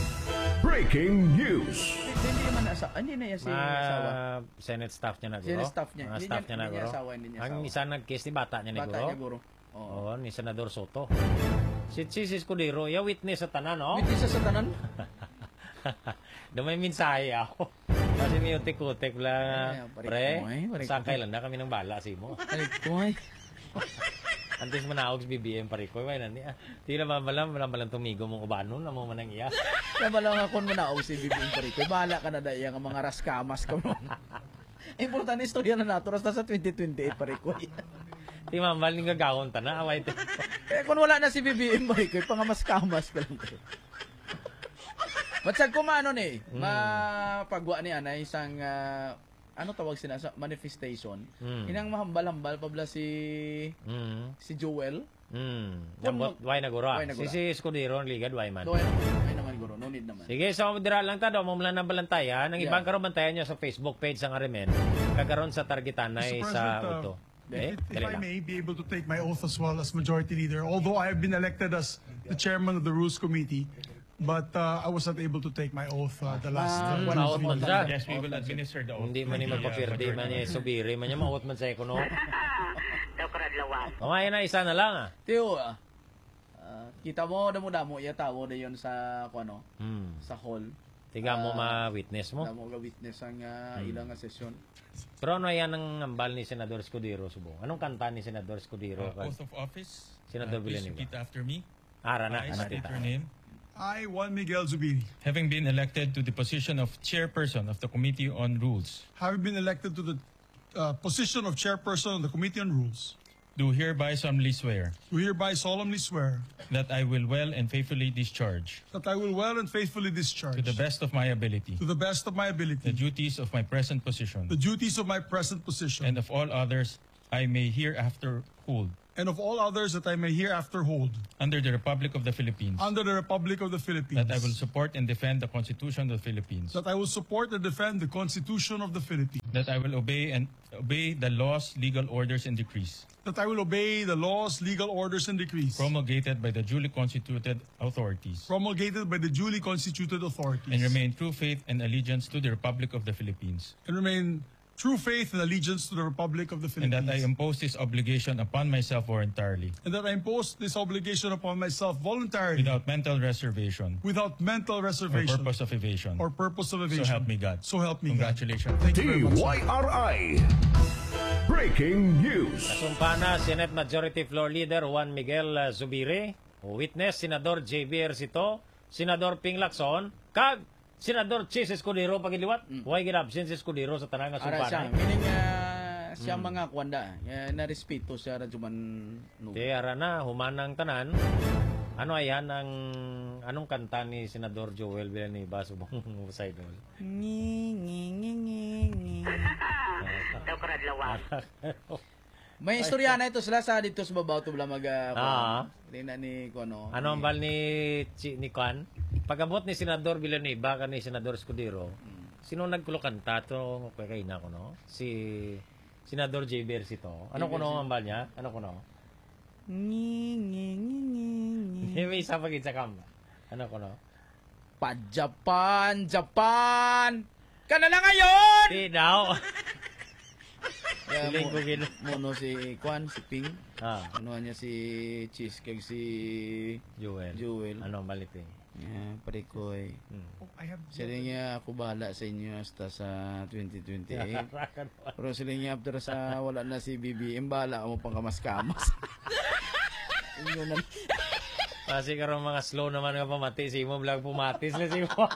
Breaking news. Hindi naman nasa, hindi na yan si asawa. Ma Senate staff niya na guro. Senate staff niya. Mga Hindi staff niya- niya na hindi niya guro. asawa, hindi niya Ang asawa. isa nag-case ni bata niya ni Bata guro. niya guro. Oo. Oo, ni Senador Soto. Si Chis Escudero, ya witness sa tanan, no? Witness sa tanan. Dumay mensahe ako. Kasi may utik-utik Ay, lang. parik Pre, mo eh, parik sakay mo. lang na kami ng bala si mo. Ay, koy. Antes manaog sa B B M parikoy, wala niya. Di na mabalam, wala malang tumigo mong kubanon, na mo manang iya. Kaya ba lang ako mo na si B B M Parikoy. Bahala ka na dahil ang mga raskamas ka mo. Importante istorya na nato. Rasta sa twenty twenty-eight Parikoy. Di mambal ning gagawon ta na, away te. Eh kung wala na si B B M Parikoy, pangamas-kamas ka lang. Batsag ko maano ni, Mm. mapagwa ni anay isang ah, ano tawag sila sa manifestation. Mm. Inang mahambal-hambal pabla si Mm. si Joel. Mm. Kung Jambot, why na guro? why na guro? Si si Escudero, ligad, why man? Do ay naman, ay naman guro, no need naman. Sige, so dira lang ta daw mo lang nabalantayan. Ang Yeah. ibang karon bantayan nyo sa Facebook page sang Arimen. Kagaron sa targetanay Mister sa President, Uto. uh, Eh, If, if dali I lang. may be able to take my oath as well as Majority Leader, although I have been elected as the chairman of the Rules Committee, but uh, I was not able to take my oath uh, the last uh, Mm, one maot man siya. Yes, we will administer the oath. Hindi man ni magpapirdi man niya subiri man niya maot man sa ekono. Daw karadlawan. Mamaya na isa na lang ah. Teo, ah, Ah, kita mo damo-damo iya tawo na yon sa kuno Hmm. sa hall. Tiga mo Ah, ma-witness mo. Damo ga witness ang ah, Hmm. ilang nga sesyon. Pero ano yan ang ambal ni Senador Escudero, Subong? Anong kanta ni Senador Escudero? Uh, oath of office. Senador Uh, please Villanueva. repeat after me. Ara na, I ano state tita? your name. I, Juan Miguel Zubiri, Having been elected to the position of chairperson of the Committee on Rules, having been elected to the uh, position of chairperson of the Committee on Rules, do hereby solemnly swear do hereby solemnly swear that I will well and faithfully discharge, that I will well and faithfully discharge, to the best of my ability, to the best of my the ability, duties of my present position, the duties of my present position, and of all others I may hereafter hold, and of all others that I may hereafter hold, under the Republic of the Philippines, under the Republic of the Philippines, that I will support and defend the Constitution of the Philippines, that I will support and defend the Constitution of the Philippines, that I will obey and obey the laws, legal orders, and decrees that I will obey the laws, legal orders, and decrees promulgated by the duly constituted authorities, promulgated by the duly constituted authorities, and remain true faith and allegiance to the Republic of the Philippines, and remain true faith and allegiance to the Republic of the and Philippines, that I impose this obligation upon myself voluntarily, and that I impose this obligation upon myself voluntarily, without mental reservation without mental or reservation purpose of evasion. or purpose of So evasion. help me God. So help me God. Congratulations. Thank you very much. T Y R I. Breaking news. Sumpa na Senate Majority Floor Leader Juan Miguel uh, Zubiri, witness Senador J B Ercito, Senador Ping Lacson, kag Senador Chis Escudero pagiliwat. Mm. Huwag ginabsin si Escudero sa tanang nga Ara siya, sumpa na. meaning uh, siya mga kwanda, uh, na respeto siya radyo man no. Di ara na, humanang tanan. Ano ayan ang anong kanta ni Senador Joel Villanueva subong sa idol? Ngi ngi ngi ngi ngi. Daw karadlawan. May istorya na ito sila sa dito sa babaw to mag Ah. Rina ni kuno. Ano ang bal ni Chi, ni Kwan? Pagabot ni Senador Villanueva kan ni Senador Escudero. Sino nagkulo kanta to kay kay na ko no? Si Senador J B Ercito. Ano kuno ang bal niya? Ano kuno? Ngi ngi ngi ngi. May isa pagid sa kamba. Ano kuno? Pa Japan, Japan. Kana na ngayon. Di daw. Kaya Siling mo- ko gino. Mono si Kwan, si Ping. Ah, Ano niya si Cheese kag si Joel. Joel. Ano ang baliting? Yeah, pare ko eh. Hmm. Sila niya ako bahala sa inyo hasta sa twenty twenty-eight. Pero sila niya after sa wala na si B B M, bahala mo pang kamas-kamas. Inyo na. Kasi karon mga slow naman nga pamati si mo vlog pumatis na si mo.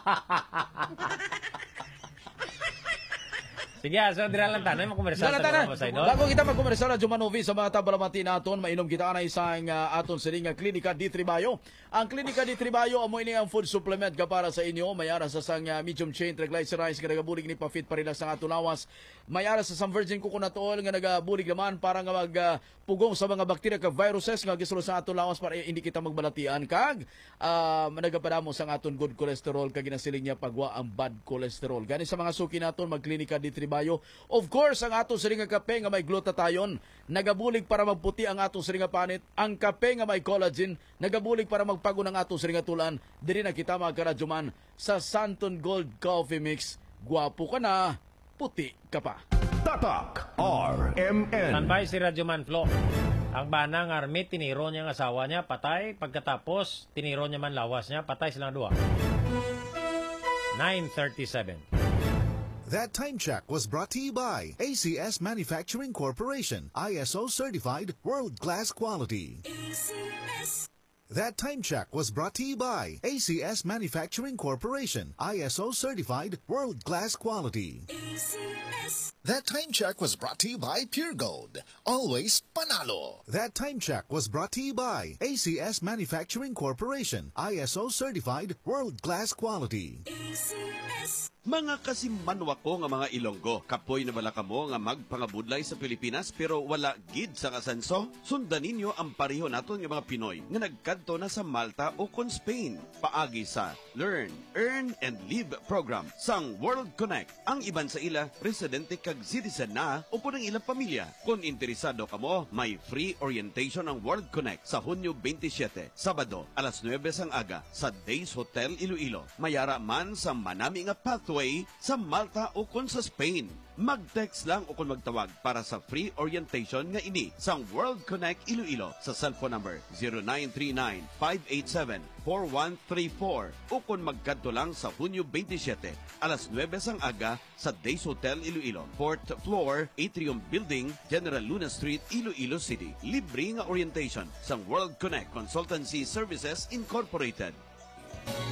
Sige, so dira lang tanay makomersal Dala sa tanan. mga sa idol. Bago kita magkomersal na Jumanovi sa mga tabalamati naton, mainom kita na isang uh, aton sining nga Klinika di Tribayo. Ang Klinika di Tribayo amo ini ang food supplement ka para sa inyo, mayara sa sang uh, medium chain triglycerides nga nagabulig ni pa-fit para sa aton lawas. Mayara sa sang virgin coconut oil nga nagabulig naman para nga mag uh, pugong sa mga bakterya kag viruses nga gisuro sa aton lawas para hindi kita magbalatian kag uh, nagapadamo sa aton good cholesterol kag ginasiling niya pagwa ang bad cholesterol. Gani sa mga suki naton mag-Klinika di Tribayo. Of course, ang aton siring nga kape nga may glutathione, nagabulig para magputi ang aton siring nga panit. Ang kape nga may collagen, nagabulig para magpago ng aton siring nga tulan. Diri na kita mga karadyoman sa Santon Gold Coffee Mix. Guwapo ka na, puti ka pa. Tatak R M N. Standby si Radyo Manflo. Ang banang army, tiniro niya ang asawa niya, patay. Pagkatapos, tiniro niya man lawas niya, patay silang dua. nine thirty-seven. That time check was brought to you by A C S Manufacturing Corporation, I S O certified, world-class quality. That time check was brought to you by A C S Manufacturing Corporation, I S O certified, world-class quality. That time check was brought to you by Pure Gold, always panalo. That time check was brought to you by A C S Manufacturing Corporation, I S O certified, world-class quality. Mga kasimbanwa ko nga mga Ilonggo, kapoy na bala kamo nga magpangabudlay sa Pilipinas pero wala gid sa kasanso? Sundan ninyo ang pareho naton nga mga Pinoy nga nagkadto na sa Malta o kon Spain. Paagi sa Learn, Earn, and Live program sang World Connect. Ang iban sa ila, residente kag citizen na o po ng ilang pamilya. Kung interesado kamo, may free orientation ang World Connect sa Hunyo twenty-seven, Sabado, alas nuwebe sang aga sa Days Hotel Iloilo. Mayara man sa manami nga path pathway sa Malta o kung sa Spain. Mag-text lang o kung magtawag para sa free orientation nga ini sa World Connect Iloilo sa cellphone number zero nine three nine, five eight seven, four one three four o kung magkadto lang sa Hunyo twenty-seven, alas nuwebe sang aga sa Days Hotel Iloilo, fourth floor, Atrium Building, General Luna Street, Iloilo City. Libre nga orientation sa World Connect Consultancy Services Incorporated.